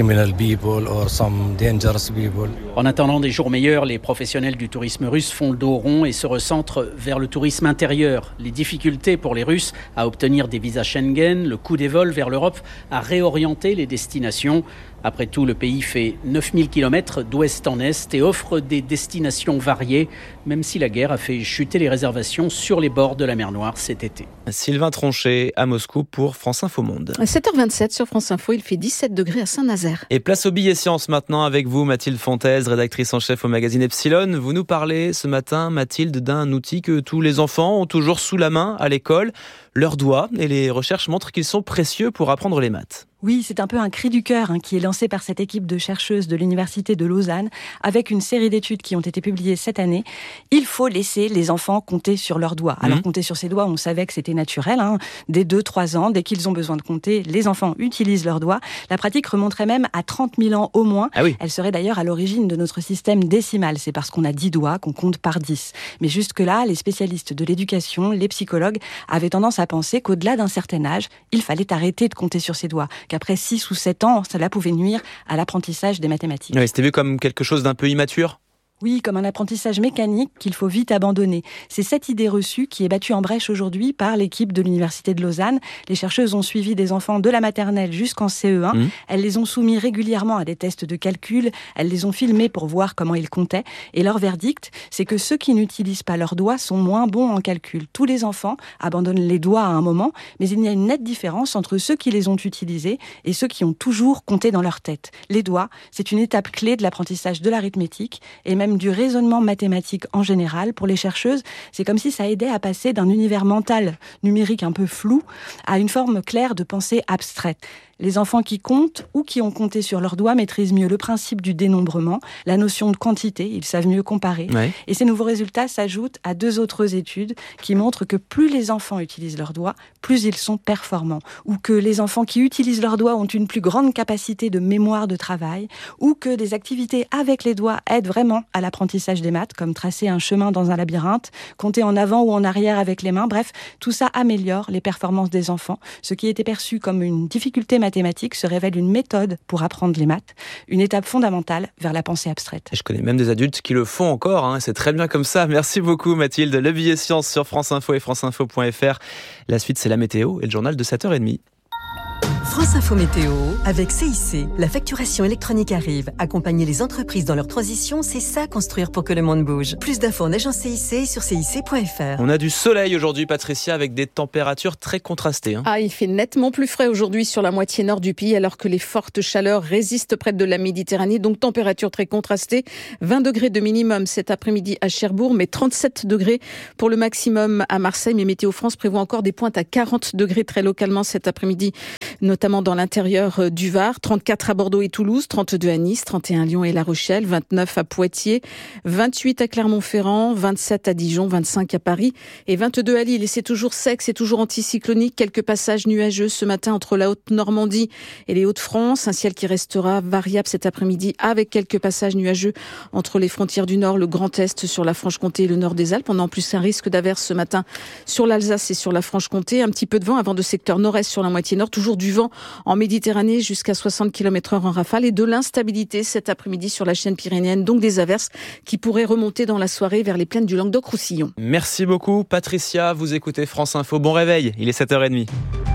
En attendant des jours meilleurs, les professionnels du tourisme russe font le dos rond et se recentrent vers le tourisme intérieur. Les difficultés pour les Russes à obtenir des visas Schengen, le coût des vols vers l'Europe a réorienté les destinations. Après tout, le pays fait neuf mille kilomètres d'ouest en est et offre des destinations variées, même si la guerre a fait chuter les réservations sur les bords de la mer Noire cet été. Sylvain Tronchet à Moscou pour France Info Monde. À sept heures vingt-sept sur France Info, il fait dix-sept degrés à Saint-Nazaire. Et place au billet science maintenant avec vous, Mathilde Fontaise, rédactrice en chef au magazine Epsilon. Vous nous parlez ce matin, Mathilde, d'un outil que tous les enfants ont toujours sous la main à l'école, leurs doigts, et les recherches montrent qu'ils sont précieux pour apprendre les maths. Oui, c'est un peu un cri du cœur hein, qui est lancé par cette équipe de chercheuses de l'Université de Lausanne avec une série d'études qui ont été publiées cette année. Il faut laisser les enfants compter sur leurs doigts. Alors, mmh. compter sur ses doigts, on savait que c'était naturel. Hein. Dès deux trois ans, dès qu'ils ont besoin de compter, les enfants utilisent leurs doigts. La pratique remonterait même à trente mille ans au moins. Ah oui. Elle serait d'ailleurs à l'origine de notre système décimal. C'est parce qu'on a dix doigts qu'on compte par dix. Mais jusque-là, les spécialistes de l'éducation, les psychologues, avaient tendance à penser qu'au-delà d'un certain âge, il fallait arrêter de compter sur ses doigts. Qu'après six ou sept ans, cela pouvait nuire à l'apprentissage des mathématiques. Oui, c'était vu comme quelque chose d'un peu immature ? Oui, comme un apprentissage mécanique qu'il faut vite abandonner. C'est cette idée reçue qui est battue en brèche aujourd'hui par l'équipe de l'Université de Lausanne. Les chercheuses ont suivi des enfants de la maternelle jusqu'en C E un. Mmh. Elles les ont soumis régulièrement à des tests de calcul. Elles les ont filmés pour voir comment ils comptaient. Et leur verdict, c'est que ceux qui n'utilisent pas leurs doigts sont moins bons en calcul. Tous les enfants abandonnent les doigts à un moment, mais il y a une nette différence entre ceux qui les ont utilisés et ceux qui ont toujours compté dans leur tête. Les doigts, c'est une étape clé de l'apprentissage de l'arithmétique et même même du raisonnement mathématique en général. Pour les chercheuses, c'est comme si ça aidait à passer d'un univers mental numérique un peu flou à une forme claire de pensée abstraite. Les enfants qui comptent ou qui ont compté sur leurs doigts maîtrisent mieux le principe du dénombrement, la notion de quantité, ils savent mieux comparer. Ouais. Et ces nouveaux résultats s'ajoutent à deux autres études qui montrent que plus les enfants utilisent leurs doigts, plus ils sont performants. Ou que les enfants qui utilisent leurs doigts ont une plus grande capacité de mémoire de travail, ou que des activités avec les doigts aident vraiment à l'apprentissage des maths, comme tracer un chemin dans un labyrinthe, compter en avant ou en arrière avec les mains. Bref, tout ça améliore les performances des enfants. Ce qui était perçu comme une difficulté mathématique mathématiques se révèle une méthode pour apprendre les maths, une étape fondamentale vers la pensée abstraite. Je connais même des adultes qui le font encore, hein. C'est très bien comme ça. Merci beaucoup Mathilde. Le billet science sur France Info et franceinfo point f r. La suite, c'est la météo et le journal de sept heures trente. France Info Météo, avec C I C, la facturation électronique arrive. Accompagner les entreprises dans leur transition, c'est ça construire pour que le monde bouge. Plus d'infos en agence C I C sur C I C point F R. On a du soleil aujourd'hui, Patricia, avec des températures très contrastées. Hein. Ah, il fait nettement plus frais aujourd'hui sur la moitié nord du pays, alors que les fortes chaleurs résistent près de la Méditerranée. Donc température très contrastée. vingt degrés de minimum cet après-midi à Cherbourg, mais trente-sept degrés pour le maximum à Marseille. Mais Météo France prévoit encore des pointes à quarante degrés très localement cet après-midi, notamment dans l'intérieur du Var, trente-quatre à Bordeaux et Toulouse, trente-deux à Nice, trente et un à Lyon et La Rochelle, vingt-neuf à Poitiers, vingt-huit à Clermont-Ferrand, vingt-sept à Dijon, vingt-cinq à Paris et vingt-deux à Lille. Et c'est toujours sec, c'est toujours anticyclonique, quelques passages nuageux ce matin entre la Haute-Normandie et les Hauts-de-France, un ciel qui restera variable cet après-midi avec quelques passages nuageux entre les frontières du Nord, le Grand Est sur la Franche-Comté et le Nord des Alpes. On a en plus un risque d'averse ce matin sur l'Alsace et sur la Franche-Comté, un petit peu de vent avant de secteur nord-est sur la moitié nord, toujours du vent en Méditerranée jusqu'à soixante kilomètres heure en rafale et de l'instabilité cet après-midi sur la chaîne pyrénéenne, donc des averses qui pourraient remonter dans la soirée vers les plaines du Languedoc-Roussillon. Merci beaucoup Patricia, vous écoutez France Info, bon réveil, il est sept heures trente.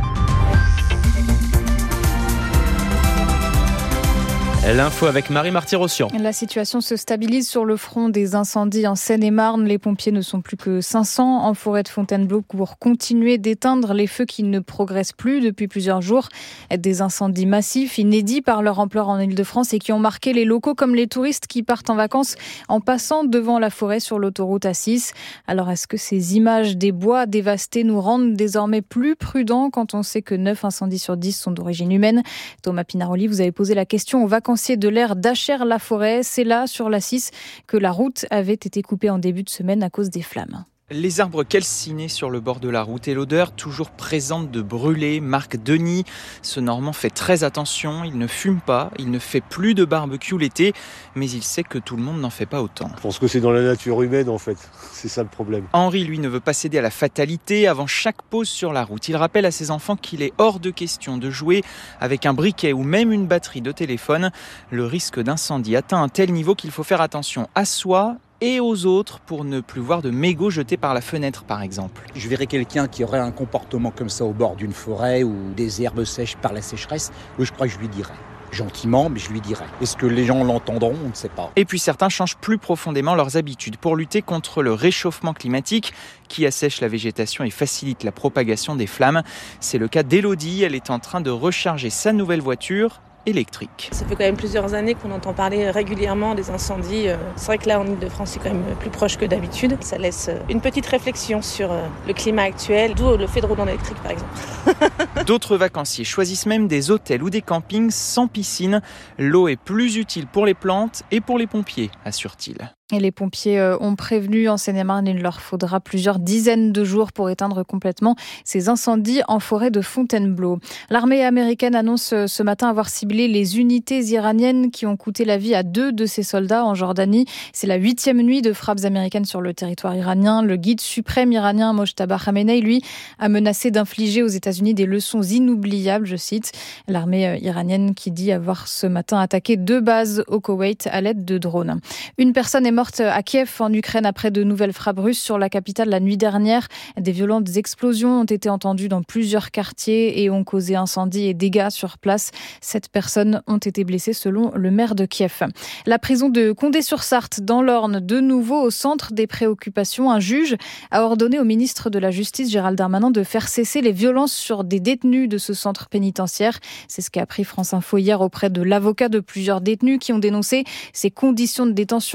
L'info avec Marie Marty-Rossian. La situation se stabilise sur le front des incendies en Seine-et-Marne. Les pompiers ne sont plus que cinq cents en forêt de Fontainebleau pour continuer d'éteindre les feux qui ne progressent plus depuis plusieurs jours. Des incendies massifs, inédits par leur ampleur en Île-de-France et qui ont marqué les locaux comme les touristes qui partent en vacances en passant devant la forêt sur l'autoroute A six. Alors est-ce que ces images des bois dévastés nous rendent désormais plus prudents quand on sait que neuf incendies sur dix sont d'origine humaine? Thomas Pinaroli, vous avez posé la question aux vacanciers de l'aire d'Achères-la-Forêt. C'est là, sur l'A six, que la route avait été coupée en début de semaine à cause des flammes. Les arbres calcinés sur le bord de la route et l'odeur toujours présente de brûlés. Marc Denis, ce Normand fait très attention, il ne fume pas, il ne fait plus de barbecue l'été, mais il sait que tout le monde n'en fait pas autant. Je pense que c'est dans la nature humaine en fait, c'est ça le problème. Henri, lui, ne veut pas céder à la fatalité. Avant chaque pause sur la route, il rappelle à ses enfants qu'il est hors de question de jouer avec un briquet ou même une batterie de téléphone. Le risque d'incendie atteint un tel niveau qu'il faut faire attention à soi et aux autres pour ne plus voir de mégots jetés par la fenêtre, par exemple. Je verrais quelqu'un qui aurait un comportement comme ça au bord d'une forêt ou des herbes sèches par la sécheresse, oui, je crois que je lui dirais. Gentiment, mais je lui dirais. Est-ce que les gens l'entendront? On ne sait pas. Et puis certains changent plus profondément leurs habitudes pour lutter contre le réchauffement climatique qui assèche la végétation et facilite la propagation des flammes. C'est le cas d'Élodie, elle est en train de recharger sa nouvelle voiture électrique. Ça fait quand même plusieurs années qu'on entend parler régulièrement des incendies. C'est vrai que là, en Île-de-France, c'est quand même plus proche que d'habitude. Ça laisse une petite réflexion sur le climat actuel, d'où le fait de rouler en électrique, par exemple. D'autres vacanciers choisissent même des hôtels ou des campings sans piscine. L'eau est plus utile pour les plantes et pour les pompiers, assure-t-il. Et les pompiers ont prévenu en Seine-et-Marne, il leur faudra plusieurs dizaines de jours pour éteindre complètement ces incendies en forêt de Fontainebleau. L'armée américaine annonce ce matin avoir ciblé les unités iraniennes qui ont coûté la vie à deux de ses soldats en Jordanie. C'est la huitième nuit de frappes américaines sur le territoire iranien. Le guide suprême iranien Mojtaba Khamenei, lui, a menacé d'infliger aux États-Unis des leçons inoubliables, je cite. L'armée iranienne qui dit avoir ce matin attaqué deux bases au Koweït à l'aide de drones. Une personne est morte à Kiev, en Ukraine, après de nouvelles frappes russes sur la capitale la nuit dernière. Des violentes explosions ont été entendues dans plusieurs quartiers et ont causé incendies et dégâts sur place. Sept personnes ont été blessées selon le maire de Kiev. La prison de Condé-sur-Sarthe, dans l'Orne, de nouveau au centre des préoccupations. Un juge a ordonné au ministre de la Justice, Gérald Darmanin, de faire cesser les violences sur des détenus de ce centre pénitentiaire. C'est ce qu'a appris France Info hier auprès de l'avocat de plusieurs détenus qui ont dénoncé ces conditions de détention, violences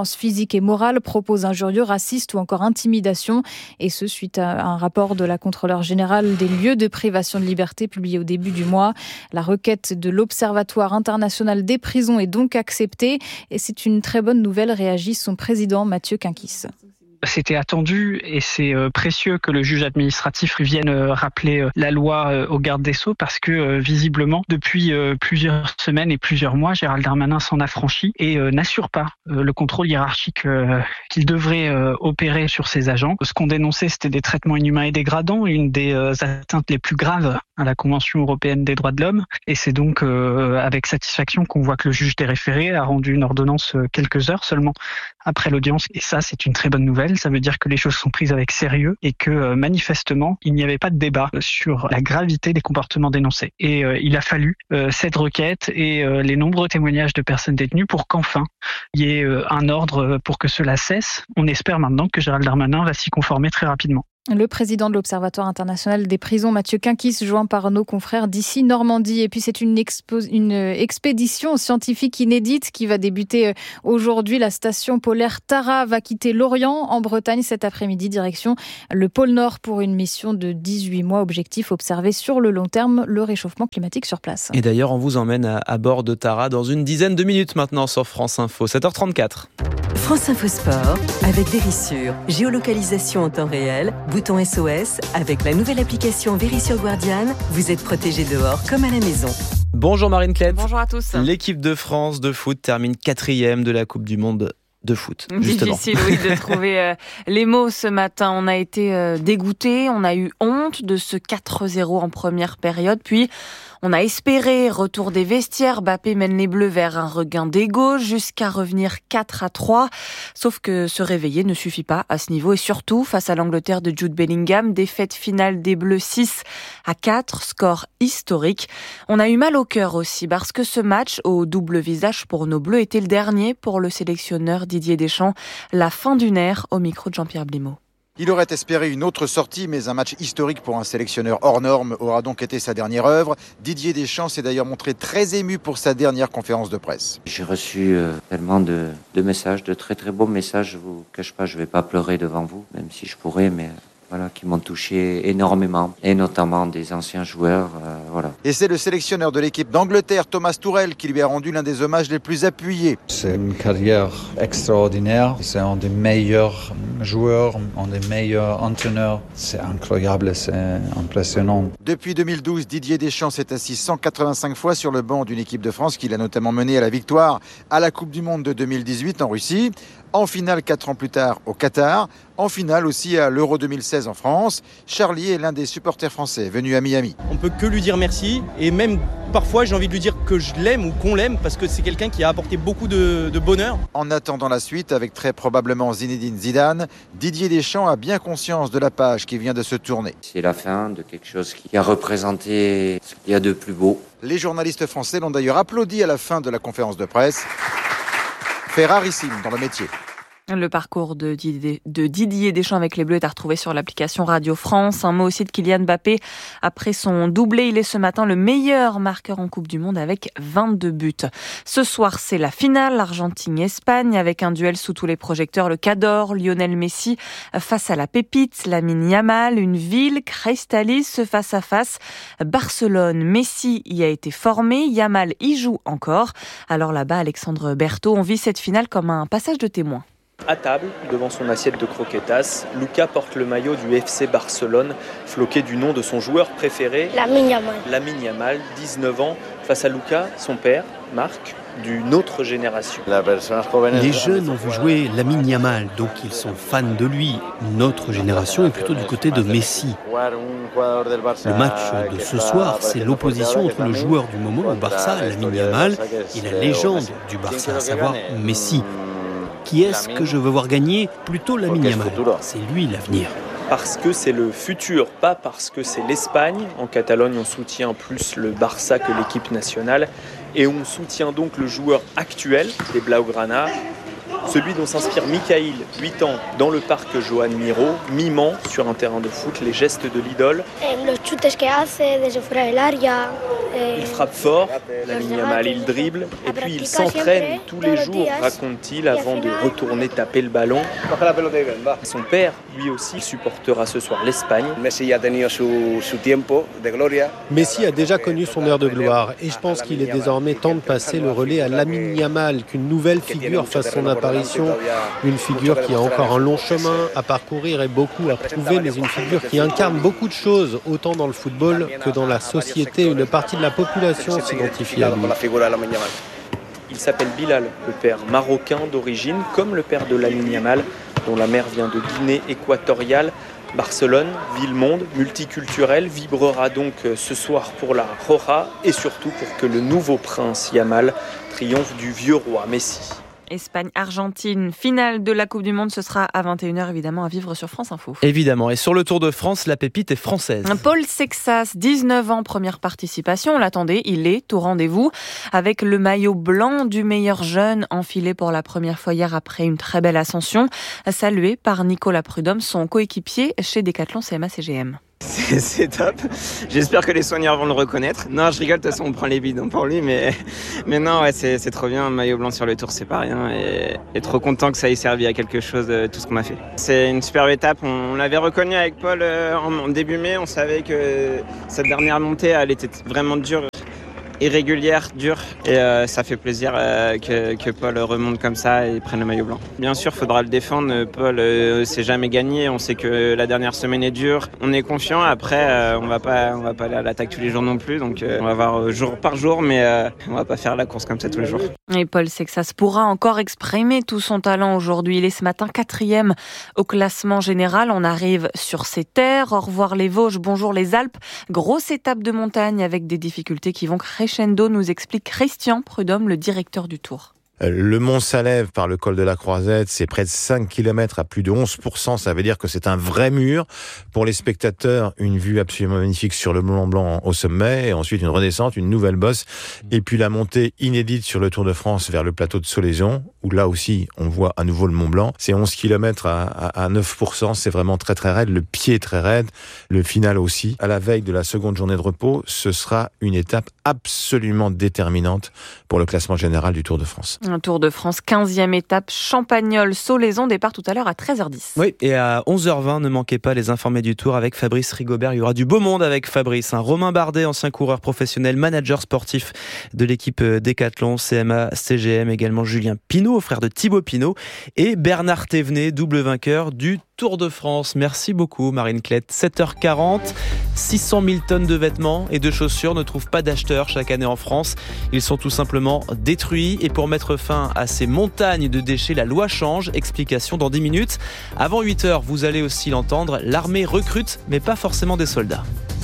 violence physique et morale, propos injurieux, racistes ou encore intimidation. Et ce, suite à un rapport de la contrôleure générale des lieux de privation de liberté publié au début du mois. La requête de l'Observatoire international des prisons est donc acceptée. Et c'est une très bonne nouvelle, réagit son président Mathieu Quinquis. C'était attendu et c'est précieux que le juge administratif vienne rappeler la loi au garde des Sceaux parce que visiblement, depuis plusieurs semaines et plusieurs mois, Gérald Darmanin s'en affranchit et n'assure pas le contrôle hiérarchique qu'il devrait opérer sur ses agents. Ce qu'on dénonçait, c'était des traitements inhumains et dégradants, une des atteintes les plus graves à la Convention européenne des droits de l'homme. Et c'est donc avec satisfaction qu'on voit que le juge des référés a rendu une ordonnance quelques heures seulement après l'audience. Et ça, c'est une très bonne nouvelle. Ça veut dire que les choses sont prises avec sérieux et que euh, manifestement, il n'y avait pas de débat sur la gravité des comportements dénoncés. Et euh, il a fallu euh, cette requête et euh, les nombreux témoignages de personnes détenues pour qu'enfin, il y ait euh, un ordre pour que cela cesse. On espère maintenant que Gérald Darmanin va s'y conformer très rapidement. Le président de l'Observatoire international des prisons, Mathieu Quinquis, joint par nos confrères d'ici Normandie. Et puis c'est une, expo- une expédition scientifique inédite qui va débuter aujourd'hui. La station polaire Tara va quitter l'Orient en Bretagne cet après-midi, direction le pôle Nord pour une mission de dix-huit mois. Objectif, observer sur le long terme le réchauffement climatique sur place. Et d'ailleurs, on vous emmène à, à bord de Tara dans une dizaine de minutes maintenant sur France Info, sept heures trente-quatre. France Info Sport avec Vérissure. Géolocalisation en temps réel, bouton S O S. Avec la nouvelle application Vérissure Guardian, vous êtes protégé dehors comme à la maison. Bonjour Marine Klett. Bonjour à tous. L'équipe de France de foot termine quatrième de la Coupe du Monde de foot. Justement. Difficile, oui, de trouver euh, les mots ce matin. On a été euh, dégoûtés, on a eu honte de ce quatre zéro en première période, puis on a espéré retour des vestiaires. Mbappé mène les Bleus vers un regain d'ego jusqu'à revenir quatre à trois. Sauf que se réveiller ne suffit pas à ce niveau et surtout face à l'Angleterre de Jude Bellingham. Défaite finale des Bleus six à quatre, score historique. On a eu mal au cœur aussi parce que ce match au double visage pour nos Bleus était le dernier pour le sélectionneur Didier Deschamps. La fin d'une ère au micro de Jean-Pierre Blimaud. Il aurait espéré une autre sortie, mais un match historique pour un sélectionneur hors norme aura donc été sa dernière œuvre. Didier Deschamps s'est d'ailleurs montré très ému pour sa dernière conférence de presse. J'ai reçu euh, tellement de, de messages, de très très beaux messages. Je vous cache pas, je vais pas pleurer devant vous, même si je pourrais, mais voilà, qui m'ont touché énormément, et notamment des anciens joueurs. Euh, voilà. Et c'est le sélectionneur de l'équipe d'Angleterre, Thomas Tuchel, qui lui a rendu l'un des hommages les plus appuyés. C'est une carrière extraordinaire. C'est un des meilleurs joueurs, un des meilleurs entraîneurs. C'est incroyable, c'est impressionnant. Depuis deux mille douze, Didier Deschamps s'est assis cent quatre-vingt-cinq fois sur le banc d'une équipe de France qu'il a notamment menée à la victoire à la Coupe du Monde de deux mille dix-huit en Russie. En finale quatre ans plus tard au Qatar, en finale aussi à l'Euro deux mille seize en France. Charlie est l'un des supporters français venus à Miami. On peut que lui dire merci et même parfois j'ai envie de lui dire que je l'aime ou qu'on l'aime parce que c'est quelqu'un qui a apporté beaucoup de, de bonheur. En attendant la suite, avec très probablement Zinedine Zidane, Didier Deschamps a bien conscience de la page qui vient de se tourner. C'est la fin de quelque chose qui a représenté ce qu'il y a de plus beau. Les journalistes français l'ont d'ailleurs applaudi à la fin de la conférence de presse. Fait rarissime dans le métier. Le parcours de Didier, de Didier Deschamps avec les Bleus est à retrouver sur l'application Radio France. Un mot aussi de Kylian Mbappé. Après son doublé, il est ce matin le meilleur marqueur en Coupe du Monde avec vingt-deux buts. Ce soir, c'est la finale, Argentine-Espagne, avec un duel sous tous les projecteurs. Le Cador, Lionel Messi face à la pépite, Lamine Yamal, une ville cristalline face à face. Barcelone, Messi y a été formé, Yamal y joue encore. Alors là-bas, Alexandre Berthaud, on vit cette finale comme un passage de témoin. À table, devant son assiette de croquetas, Lucas porte le maillot du F C Barcelone, floqué du nom de son joueur préféré, Lamine Yamal. Lamine Yamal, dix-neuf ans, face à Lucas, son père, Marc, d'une autre génération. Les jeunes ont vu jouer Lamine Yamal, donc ils sont fans de lui. Notre génération est plutôt du côté de Messi. Le match de ce soir, c'est l'opposition entre le joueur du moment au Barça, Lamine Yamal, et la légende du Barça, à savoir Messi. Qui est-ce que je veux voir gagner? Plutôt Lamine Yamal. C'est lui l'avenir. Parce que c'est le futur, pas parce que c'est l'Espagne. En Catalogne, on soutient plus le Barça que l'équipe nationale. Et on soutient donc le joueur actuel des Blaugrana, celui dont s'inspire Mikhail, huit ans, dans le parc Joan Miró, mimant sur un terrain de foot les gestes de l'idole. Los chutes que hace desde fuera del área, Il frappe fort, Lamine Yamal, il dribble et puis il s'entraîne tous les jours, raconte-t-il, avant de retourner taper le ballon. Son père, lui aussi, supportera ce soir l'Espagne. Messi a déjà connu son heure de gloire et je pense qu'il est désormais temps de passer le relais à Lamine Yamal, qu'une nouvelle figure fasse son apparition, une figure qui a encore un long chemin à parcourir et beaucoup à prouver, mais une figure qui incarne beaucoup de choses, autant dans le football que dans la société. Une partie de la population s'identifie à lui. Il s'appelle Bilal, le père marocain d'origine, comme le père de Lamine Yamal, dont la mère vient de Guinée équatoriale. Barcelone, ville-monde, multiculturelle, vibrera donc ce soir pour la Roja et surtout pour que le nouveau prince Yamal triomphe du vieux roi Messi. Espagne-Argentine, finale de la Coupe du Monde, ce sera à vingt et une heures évidemment à vivre sur France Info. Évidemment, et sur le Tour de France, la pépite est française. Paul Sexas, dix-neuf ans, première participation, on l'attendait, il est au rendez-vous avec le maillot blanc du meilleur jeune enfilé pour la première fois hier après une très belle ascension, salué par Nicolas Prudhomme, son coéquipier chez Decathlon C M A C G M. C'est, c'est top. J'espère que les soigneurs vont le reconnaître. Non, je rigole, de toute façon, on prend les bidons pour lui, mais, mais non, ouais, c'est, c'est trop bien. Un maillot blanc sur le Tour, c'est pas rien. Et, et trop content que ça ait servi à quelque chose, tout ce qu'on a fait. C'est une superbe étape. On, on l'avait reconnu avec Paul euh, en, en début mai. On savait que cette dernière montée, elle était vraiment dure. Irrégulière, dure, et euh, ça fait plaisir euh, que, que Paul remonte comme ça et prenne le maillot blanc. Bien sûr, il faudra le défendre. Paul euh, s'est jamais gagné. On sait que la dernière semaine est dure. On est confiant. Après, euh, on va pas, on va pas aller à l'attaque tous les jours non plus. Donc, euh, on va voir jour par jour, mais euh, on va pas faire la course comme ça tous les jours. Et Paul Sexas pourra encore exprimer tout son talent aujourd'hui. Il est ce matin quatrième au classement général. On arrive sur ses terres. Au revoir les Vosges, bonjour les Alpes. Grosse étape de montagne avec des difficultés qui vont crescendo, nous explique Christian Prudhomme, le directeur du Tour. Le mont Salève par le col de la Croisette, c'est près de cinq kilomètres à plus de onze pour cent. Ça veut dire que c'est un vrai mur. Pour les spectateurs, une vue absolument magnifique sur le Mont Blanc au sommet. Et ensuite, une redescente, une nouvelle bosse. Et puis la montée inédite sur le Tour de France vers le plateau de Soleison, où là aussi, on voit à nouveau le Mont Blanc. C'est onze kilomètres à, à, à neuf pour cent. C'est vraiment très très raide. Le pied est très raide. Le final aussi. À la veille de la seconde journée de repos, ce sera une étape absolument déterminante pour le classement général du Tour de France. Un Tour de France, quinzième étape, Champagnole-Solaison, départ tout à l'heure à treize heures dix. Oui, et à onze heures vingt, ne manquez pas les informés du Tour avec Fabrice Rigobert. Il y aura du beau monde avec Fabrice. Un Romain Bardet, ancien coureur professionnel, manager sportif de l'équipe Decathlon, C M A, C G M, également Julien Pinault, frère de Thibaut Pinot, et Bernard Thévenet, double vainqueur du Tour de France. Merci beaucoup Marine Klett. sept heures quarante, six cent mille tonnes de vêtements et de chaussures ne trouvent pas d'acheteurs chaque année en France. Ils sont tout simplement détruits. Et pour mettre fin à ces montagnes de déchets, la loi change. Explication dans dix minutes. Avant huit heures, vous allez aussi l'entendre, l'armée recrute, mais pas forcément des soldats.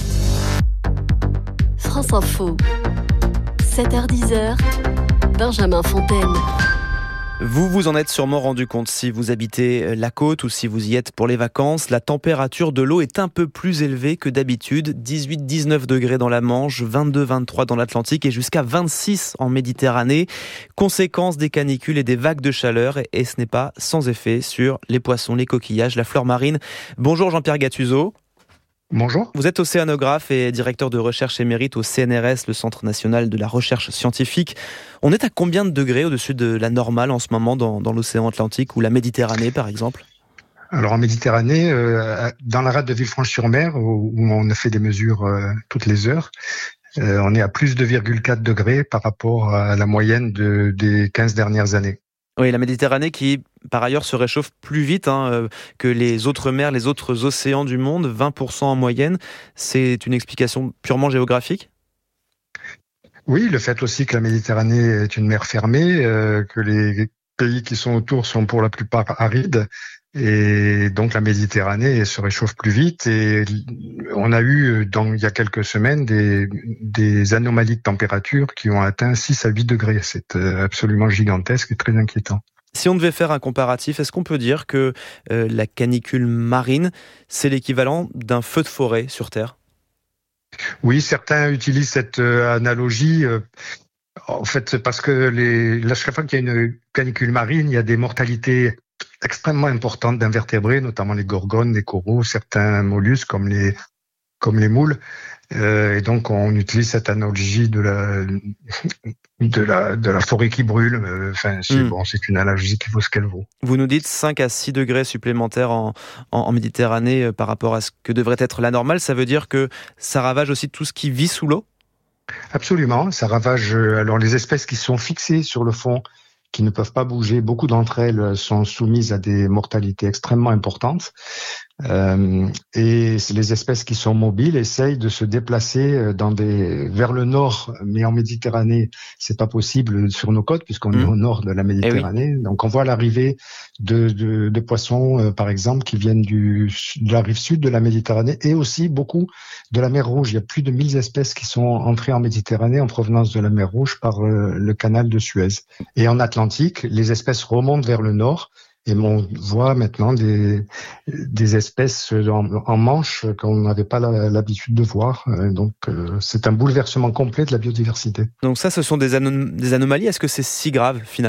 France Info, sept heures dix, Benjamin Fontaine. Vous vous en êtes sûrement rendu compte si vous habitez la côte ou si vous y êtes pour les vacances. La température de l'eau est un peu plus élevée que d'habitude. dix-huit à dix-neuf degrés dans la Manche, vingt-deux à vingt-trois dans l'Atlantique et jusqu'à vingt-six en Méditerranée. Conséquence des canicules et des vagues de chaleur. Et ce n'est pas sans effet sur les poissons, les coquillages, la flore marine. Bonjour Jean-Pierre Gattuso. Bonjour. Vous êtes océanographe et directeur de recherche émérite au C N R S, le Centre national de la recherche scientifique. On est à combien de degrés au-dessus de la normale en ce moment dans, dans l'océan Atlantique ou la Méditerranée par exemple ? Alors en Méditerranée, euh, dans la rade de Villefranche-sur-Mer, où, où on a fait des mesures euh, toutes les heures, euh, on est à plus de deux virgule quatre degrés par rapport à la moyenne de, des quinze dernières années. Oui, la Méditerranée qui, par ailleurs, se réchauffe plus vite hein, que les autres mers, les autres océans du monde, vingt pour cent en moyenne. C'est une explication purement géographique ? Oui, le fait aussi que la Méditerranée est une mer fermée, euh, que les pays qui sont autour sont pour la plupart arides, et donc la Méditerranée se réchauffe plus vite. Et on a eu, dans, il y a quelques semaines, des, des anomalies de température qui ont atteint six à huit degrés. C'est absolument gigantesque et très inquiétant. Si on devait faire un comparatif, est-ce qu'on peut dire que euh, la canicule marine, c'est l'équivalent d'un feu de forêt sur Terre ? Oui, certains utilisent cette euh, analogie. Euh, en fait, c'est parce que les, là, chaque fois qu'il y a une canicule marine, il y a des mortalités extrêmement importantes d'invertébrés, notamment les gorgones, les coraux, certains mollusques comme les comme les moules. Euh, et donc, on utilise cette analogie de la, de la, de la forêt qui brûle. Enfin, c'est mmh. bon, c'est une analogie qui vaut ce qu'elle vaut. Vous nous dites cinq à six degrés supplémentaires en, en, en Méditerranée par rapport à ce que devrait être la normale. Ça veut dire que ça ravage aussi tout ce qui vit sous l'eau ? Absolument. Ça ravage, alors, les espèces qui sont fixées sur le fond, qui ne peuvent pas bouger. Beaucoup d'entre elles sont soumises à des mortalités extrêmement importantes. Euh, et les espèces qui sont mobiles essayent de se déplacer dans des, vers le nord, mais en Méditerranée, c'est pas possible sur nos côtes puisqu'on mmh. est au nord de la Méditerranée. Eh oui. Donc on voit l'arrivée de, de, de poissons, euh, par exemple, qui viennent du, de la rive sud de la Méditerranée et aussi beaucoup de la mer Rouge. Il y a plus de mille espèces qui sont entrées en Méditerranée en provenance de la mer Rouge par euh, le canal de Suez. Et en Atlantique, les espèces remontent vers le nord. Et on voit maintenant des, des espèces en, en manche qu'on n'avait pas la, l'habitude de voir. Donc, euh, c'est un bouleversement complet de la biodiversité. Donc ça, ce sont des, anom- des anomalies. Est-ce que c'est si grave, finalement ?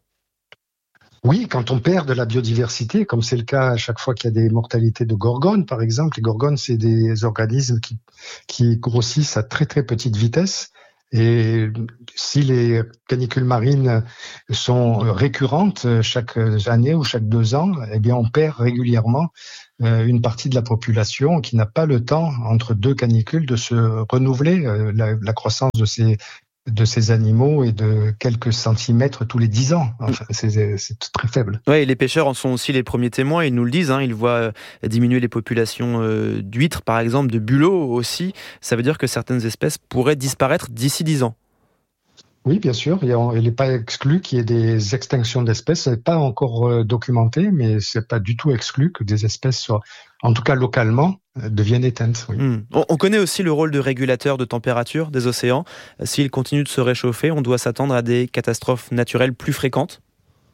Oui, quand on perd de la biodiversité, comme c'est le cas à chaque fois qu'il y a des mortalités de gorgones, par exemple. Les gorgones, c'est des organismes qui, qui grossissent à très, très petite vitesse. Et si les canicules marines sont récurrentes chaque année ou chaque deux ans, eh bien, on perd régulièrement une partie de la population qui n'a pas le temps, entre deux canicules, de se renouveler. La, la croissance de ces, de ces animaux est de quelques centimètres tous les dix ans. Enfin, c'est, c'est très faible. Oui, et les pêcheurs en sont aussi les premiers témoins. Ils nous le disent. Hein, ils voient diminuer les populations euh, d'huîtres, par exemple, de bulots aussi. Ça veut dire que certaines espèces pourraient disparaître d'ici dix ans. Oui, bien sûr. Il n'est pas exclu qu'il y ait des extinctions d'espèces. Ce n'est pas encore documenté, mais ce n'est pas du tout exclu que des espèces soient, en tout cas localement, deviennent éteintes. Oui. Mmh. On connaît aussi le rôle de régulateur de température des océans. S'ils continuent de se réchauffer, on doit s'attendre à des catastrophes naturelles plus fréquentes ?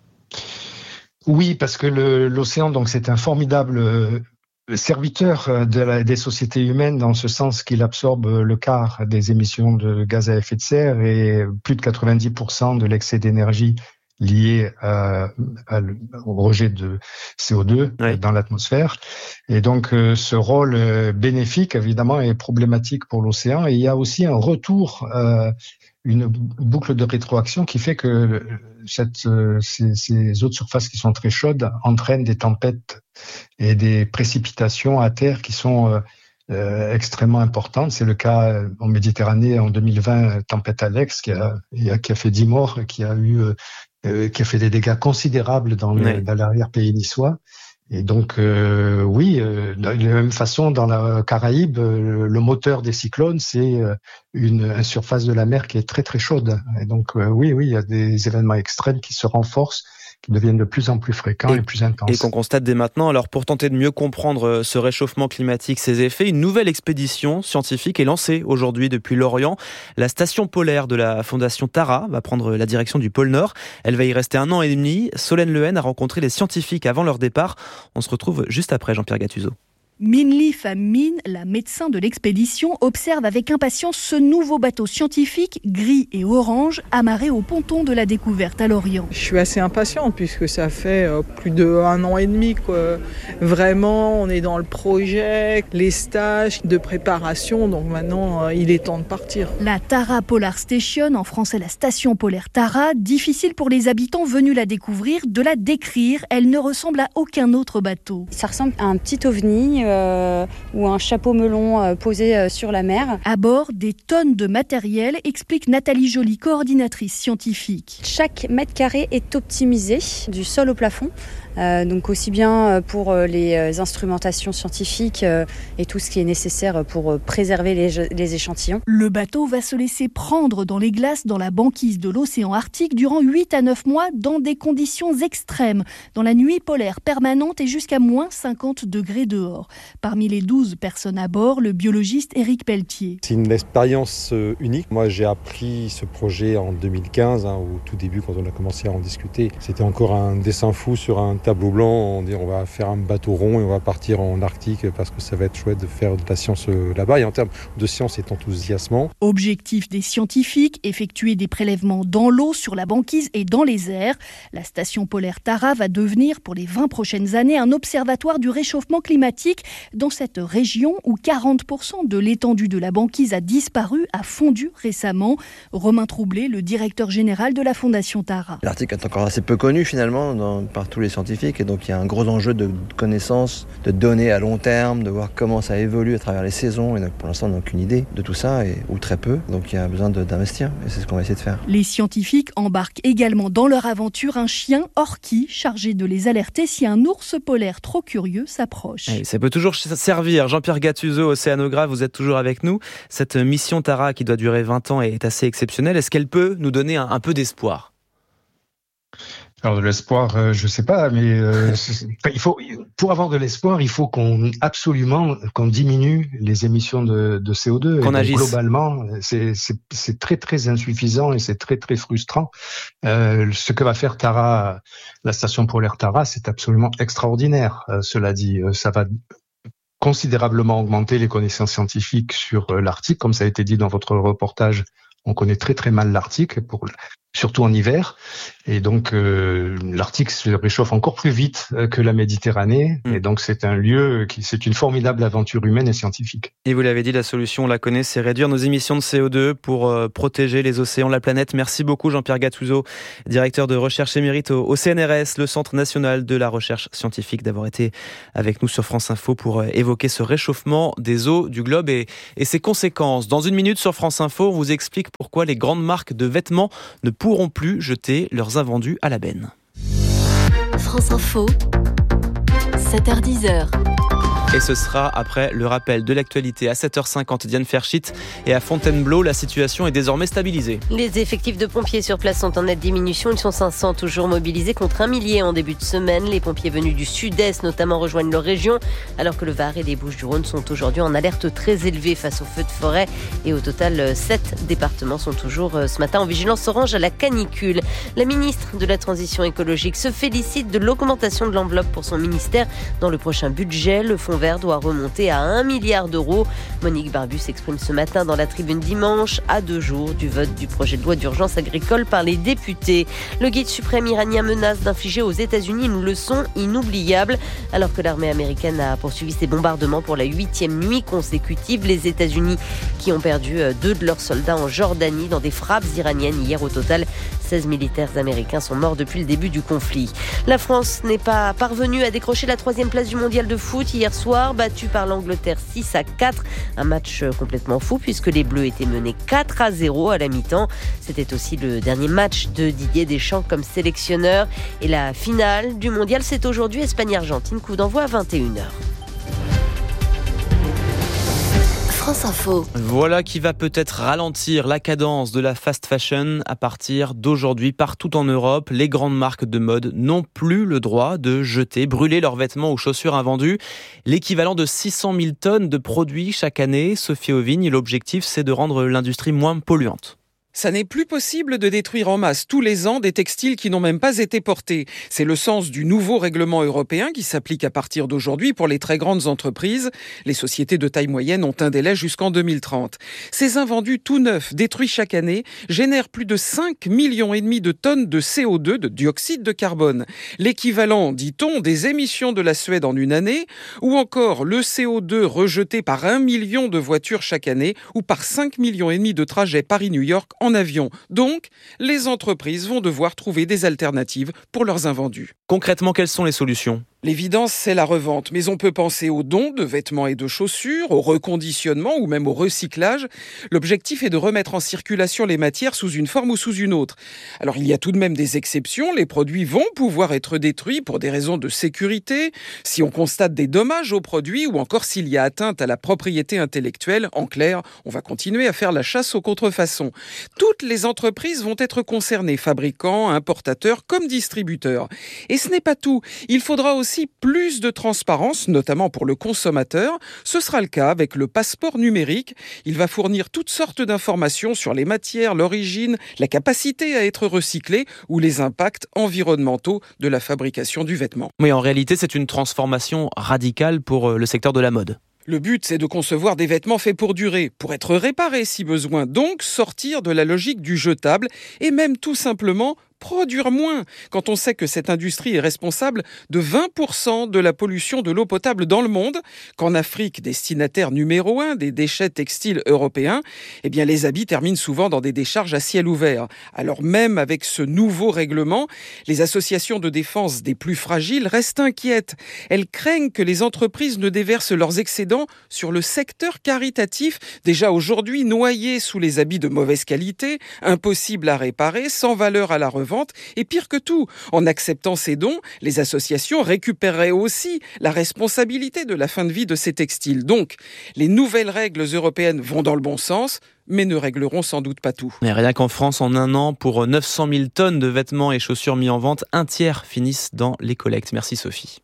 Oui, parce que le, l'océan, donc, c'est un formidable serviteur de la, des sociétés humaines dans ce sens qu'il absorbe le quart des émissions de gaz à effet de serre et plus de quatre-vingt-dix pour cent de l'excès d'énergie lié à, à, au rejet de C O deux oui. dans l'atmosphère. Et donc, ce rôle bénéfique, évidemment, est problématique pour l'océan. Et il y a aussi un retour, euh, une boucle de rétroaction qui fait que cette, ces, ces eaux de surface qui sont très chaudes entraînent des tempêtes et des précipitations à terre qui sont euh, extrêmement importantes. C'est le cas en Méditerranée en deux mille vingt, tempête Alex qui a, qui a fait dix morts, qui a eu euh, qui a fait des dégâts considérables dans, le, oui. dans l'arrière-pays niçois. Et donc, euh, oui, euh, de la même façon, dans la Caraïbe, euh, le moteur des cyclones, c'est euh, une, une surface de la mer qui est très, très chaude. Et donc, euh, oui, oui, il y a des événements extrêmes qui se renforcent, qui deviennent de plus en plus fréquents et, et plus intenses. Et qu'on constate dès maintenant. Alors, pour tenter de mieux comprendre ce réchauffement climatique, ses effets, une nouvelle expédition scientifique est lancée aujourd'hui depuis l'Orient. La station polaire de la Fondation Tara va prendre la direction du pôle Nord. Elle va y rester un an et demi. Solène Lehen a rencontré les scientifiques avant leur départ. On se retrouve juste après, Jean-Pierre Gattuso. Minli Pham-Minh, la médecin de l'expédition, observe avec impatience ce nouveau bateau scientifique, gris et orange, amarré au ponton de la découverte à Lorient. Je suis assez impatiente puisque ça fait plus d'un an et demi, quoi. Vraiment, on est dans le projet, les stages de préparation, donc maintenant, il est temps de partir. La Tara Polar Station, en français la station polaire Tara, difficile pour les habitants venus la découvrir de la décrire. Elle ne ressemble à aucun autre bateau. Ça ressemble à un petit ovni. Euh, ou un chapeau melon euh, posé euh, sur la mer. À bord, des tonnes de matériel, explique Nathalie Joly, coordinatrice scientifique. Chaque mètre carré est optimisé du sol au plafond. Euh, donc aussi bien pour les instrumentations scientifiques euh, et tout ce qui est nécessaire pour préserver les, les échantillons. Le bateau va se laisser prendre dans les glaces dans la banquise de l'océan Arctique durant huit à neuf mois dans des conditions extrêmes, dans la nuit polaire permanente et jusqu'à moins cinquante degrés dehors. Parmi les douze personnes à bord, le biologiste Éric Pelletier. C'est une expérience unique. Moi, j'ai appris ce projet en deux mille quinze, hein, au tout début, quand on a commencé à en discuter. C'était encore un dessin fou sur un tableau blanc, on dit on va faire un bateau rond et on va partir en Arctique parce que ça va être chouette de faire de la science là-bas. Et en termes de science, c'est enthousiasmant. Objectif des scientifiques, effectuer des prélèvements dans l'eau, sur la banquise et dans les airs. La station polaire Tara va devenir pour les vingt prochaines années un observatoire du réchauffement climatique Dans cette région où quarante pour cent de l'étendue de la banquise a disparu, a fondu récemment. Romain Troublé, le directeur général de la Fondation Tara. L'article est encore assez peu connu finalement dans, par tous les scientifiques et donc il y a un gros enjeu de connaissances, de données à long terme, de voir comment ça évolue à travers les saisons. Et donc pour l'instant on n'a aucune idée de tout ça, et, ou très peu. Donc il y a besoin de, d'investir et c'est ce qu'on va essayer de faire. Les scientifiques embarquent également dans leur aventure un chien orchi chargé de les alerter si un ours polaire trop curieux s'approche. Et ça peut toujours servir. Jean-Pierre Gattuso, océanographe, vous êtes toujours avec nous. Cette mission Tara qui doit durer vingt ans est assez exceptionnelle. Est-ce qu'elle peut nous donner un, un peu d'espoir ? Alors de l'espoir, euh, je sais pas, mais euh, il faut, pour avoir de l'espoir, il faut qu'on absolument qu'on diminue les émissions de, de C O deux. Qu'on et donc, agisse. Globalement, c'est, c'est, c'est très très insuffisant et c'est très très frustrant. Euh, ce que va faire Tara, la station polaire Tara, c'est absolument extraordinaire. Euh, cela dit, euh, ça va considérablement augmenter les connaissances scientifiques sur euh, l'Arctique, comme ça a été dit dans votre reportage. On connaît très très mal l'Arctique, pour, surtout en hiver. Et donc, euh, l'Arctique se réchauffe encore plus vite que la Méditerranée. Mmh. Et donc, c'est un lieu, qui, c'est une formidable aventure humaine et scientifique. Et vous l'avez dit, la solution, on la connaît, c'est réduire nos émissions de C O deux pour euh, protéger les océans, la planète. Merci beaucoup, Jean-Pierre Gattuso, directeur de recherche émérite au, au C N R S, le Centre national de la recherche scientifique, d'avoir été avec nous sur France Info pour euh, évoquer ce réchauffement des eaux du globe et, et ses conséquences. Dans une minute sur France Info, on vous explique pourquoi les grandes marques de vêtements ne pourront plus jeter leurs invendus à la benne. France Info, sept heures dix. Et ce sera après le rappel de l'actualité à sept heures cinquante. Diane Ferschit, et à Fontainebleau, la situation est désormais stabilisée. Les effectifs de pompiers sur place sont en nette diminution. Ils sont cinq cents toujours mobilisés contre un millier en début de semaine. Les pompiers venus du sud-est notamment rejoignent leur région, alors que le Var et les Bouches-du-Rhône sont aujourd'hui en alerte très élevée face aux feux de forêt. Et au total, sept départements sont toujours ce matin en vigilance orange à la canicule. La ministre de la Transition écologique se félicite de l'augmentation de l'enveloppe pour son ministère dans le prochain budget. Le fonds vert doit remonter à un milliard d'euros. Monique Barbu s'exprime ce matin dans la Tribune dimanche, à deux jours du vote du projet de loi d'urgence agricole par les députés. Le guide suprême iranien menace d'infliger aux États-Unis une leçon inoubliable. Alors que l'armée américaine a poursuivi ses bombardements pour la huitième nuit consécutive, les États-Unis qui ont perdu deux de leurs soldats en Jordanie dans des frappes iraniennes hier. Au total, seize militaires américains sont morts depuis le début du conflit. La France n'est pas parvenue à décrocher la troisième place du mondial de foot hier soir. Battu par l'Angleterre six à quatre. Un match complètement fou puisque les Bleus étaient menés quatre à zéro à la mi-temps. C'était aussi le dernier match de Didier Deschamps comme sélectionneur. Et la finale du mondial, c'est aujourd'hui Espagne-Argentine. Coup d'envoi à vingt et une heures. France Info. Voilà qui va peut-être ralentir la cadence de la fast fashion à partir d'aujourd'hui. Partout en Europe, les grandes marques de mode n'ont plus le droit de jeter, brûler leurs vêtements ou chaussures invendus. L'équivalent de six cent mille tonnes de produits chaque année. Sophie Auvigne, l'objectif, c'est de rendre l'industrie moins polluante. Ça n'est plus possible de détruire en masse tous les ans des textiles qui n'ont même pas été portés. C'est le sens du nouveau règlement européen qui s'applique à partir d'aujourd'hui pour les très grandes entreprises. Les sociétés de taille moyenne ont un délai jusqu'en deux mille trente. Ces invendus tout neufs, détruits chaque année, génèrent plus de cinq millions et demi de tonnes de C O deux, de dioxyde de carbone. L'équivalent, dit-on, des émissions de la Suède en une année, ou encore le C O deux rejeté par un million de voitures chaque année, ou par cinq millions et demi de trajets Paris-New York en avion. Donc, les entreprises vont devoir trouver des alternatives pour leurs invendus. Concrètement, quelles sont les solutions ? L'évidence, c'est la revente, mais on peut penser aux dons de vêtements et de chaussures, au reconditionnement ou même au recyclage. L'objectif est de remettre en circulation les matières sous une forme ou sous une autre. Alors, il y a tout de même des exceptions. Les produits vont pouvoir être détruits pour des raisons de sécurité, si on constate des dommages aux produits ou encore s'il y a atteinte à la propriété intellectuelle. En clair, on va continuer à faire la chasse aux contrefaçons. Toutes les entreprises vont être concernées, fabricants, importateurs comme distributeurs. Et ce n'est pas tout. Il faudra aussi plus de transparence, notamment pour le consommateur. Ce sera le cas avec le passeport numérique. Il va fournir toutes sortes d'informations sur les matières, l'origine, la capacité à être recyclé ou les impacts environnementaux de la fabrication du vêtement. Mais en réalité, c'est une transformation radicale pour le secteur de la mode. Le but, c'est de concevoir des vêtements faits pour durer, pour être réparés si besoin, donc sortir de la logique du jetable et même tout simplement produire moins quand on sait que cette industrie est responsable de vingt pour cent de la pollution de l'eau potable dans le monde, qu'en Afrique, destinataire numéro un des déchets textiles européens, eh bien les habits terminent souvent dans des décharges à ciel ouvert. Alors même avec ce nouveau règlement, les associations de défense des plus fragiles restent inquiètes. Elles craignent que les entreprises ne déversent leurs excédents sur le secteur caritatif, déjà aujourd'hui noyé sous les habits de mauvaise qualité, impossible à réparer, sans valeur à la revente, et pire que tout, en acceptant ces dons, les associations récupéreraient aussi la responsabilité de la fin de vie de ces textiles. Donc, les nouvelles règles européennes vont dans le bon sens, mais ne régleront sans doute pas tout. Mais rien qu'en France, en un an, pour neuf cent mille tonnes de vêtements et chaussures mis en vente, un tiers finissent dans les collectes. Merci Sophie.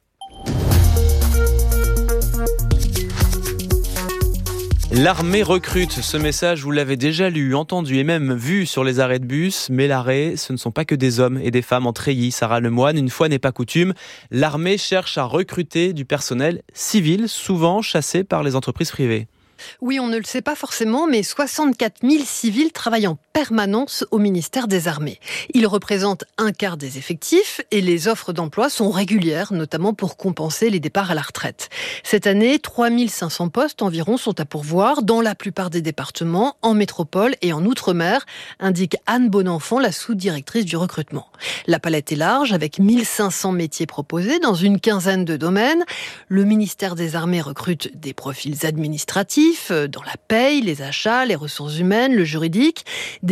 L'armée recrute. Ce message, vous l'avez déjà lu, entendu et même vu sur les arrêts de bus. Mais l'arrêt, ce ne sont pas que des hommes et des femmes en treillis. Sarah Lemoine, une fois n'est pas coutume, l'armée cherche à recruter du personnel civil, souvent chassé par les entreprises privées. Oui, on ne le sait pas forcément, mais soixante-quatre mille civils travaillent en permanence au ministère des Armées. Ils représentent un quart des effectifs et les offres d'emploi sont régulières, notamment pour compenser les départs à la retraite. Cette année, trois mille cinq cents postes environ sont à pourvoir dans la plupart des départements, en métropole et en outre-mer, indique Anne Bonenfant, la sous-directrice du recrutement. La palette est large, avec mille cinq cents métiers proposés dans une quinzaine de domaines. Le ministère des Armées recrute des profils administratifs, dans la paye, les achats, les ressources humaines, le juridique,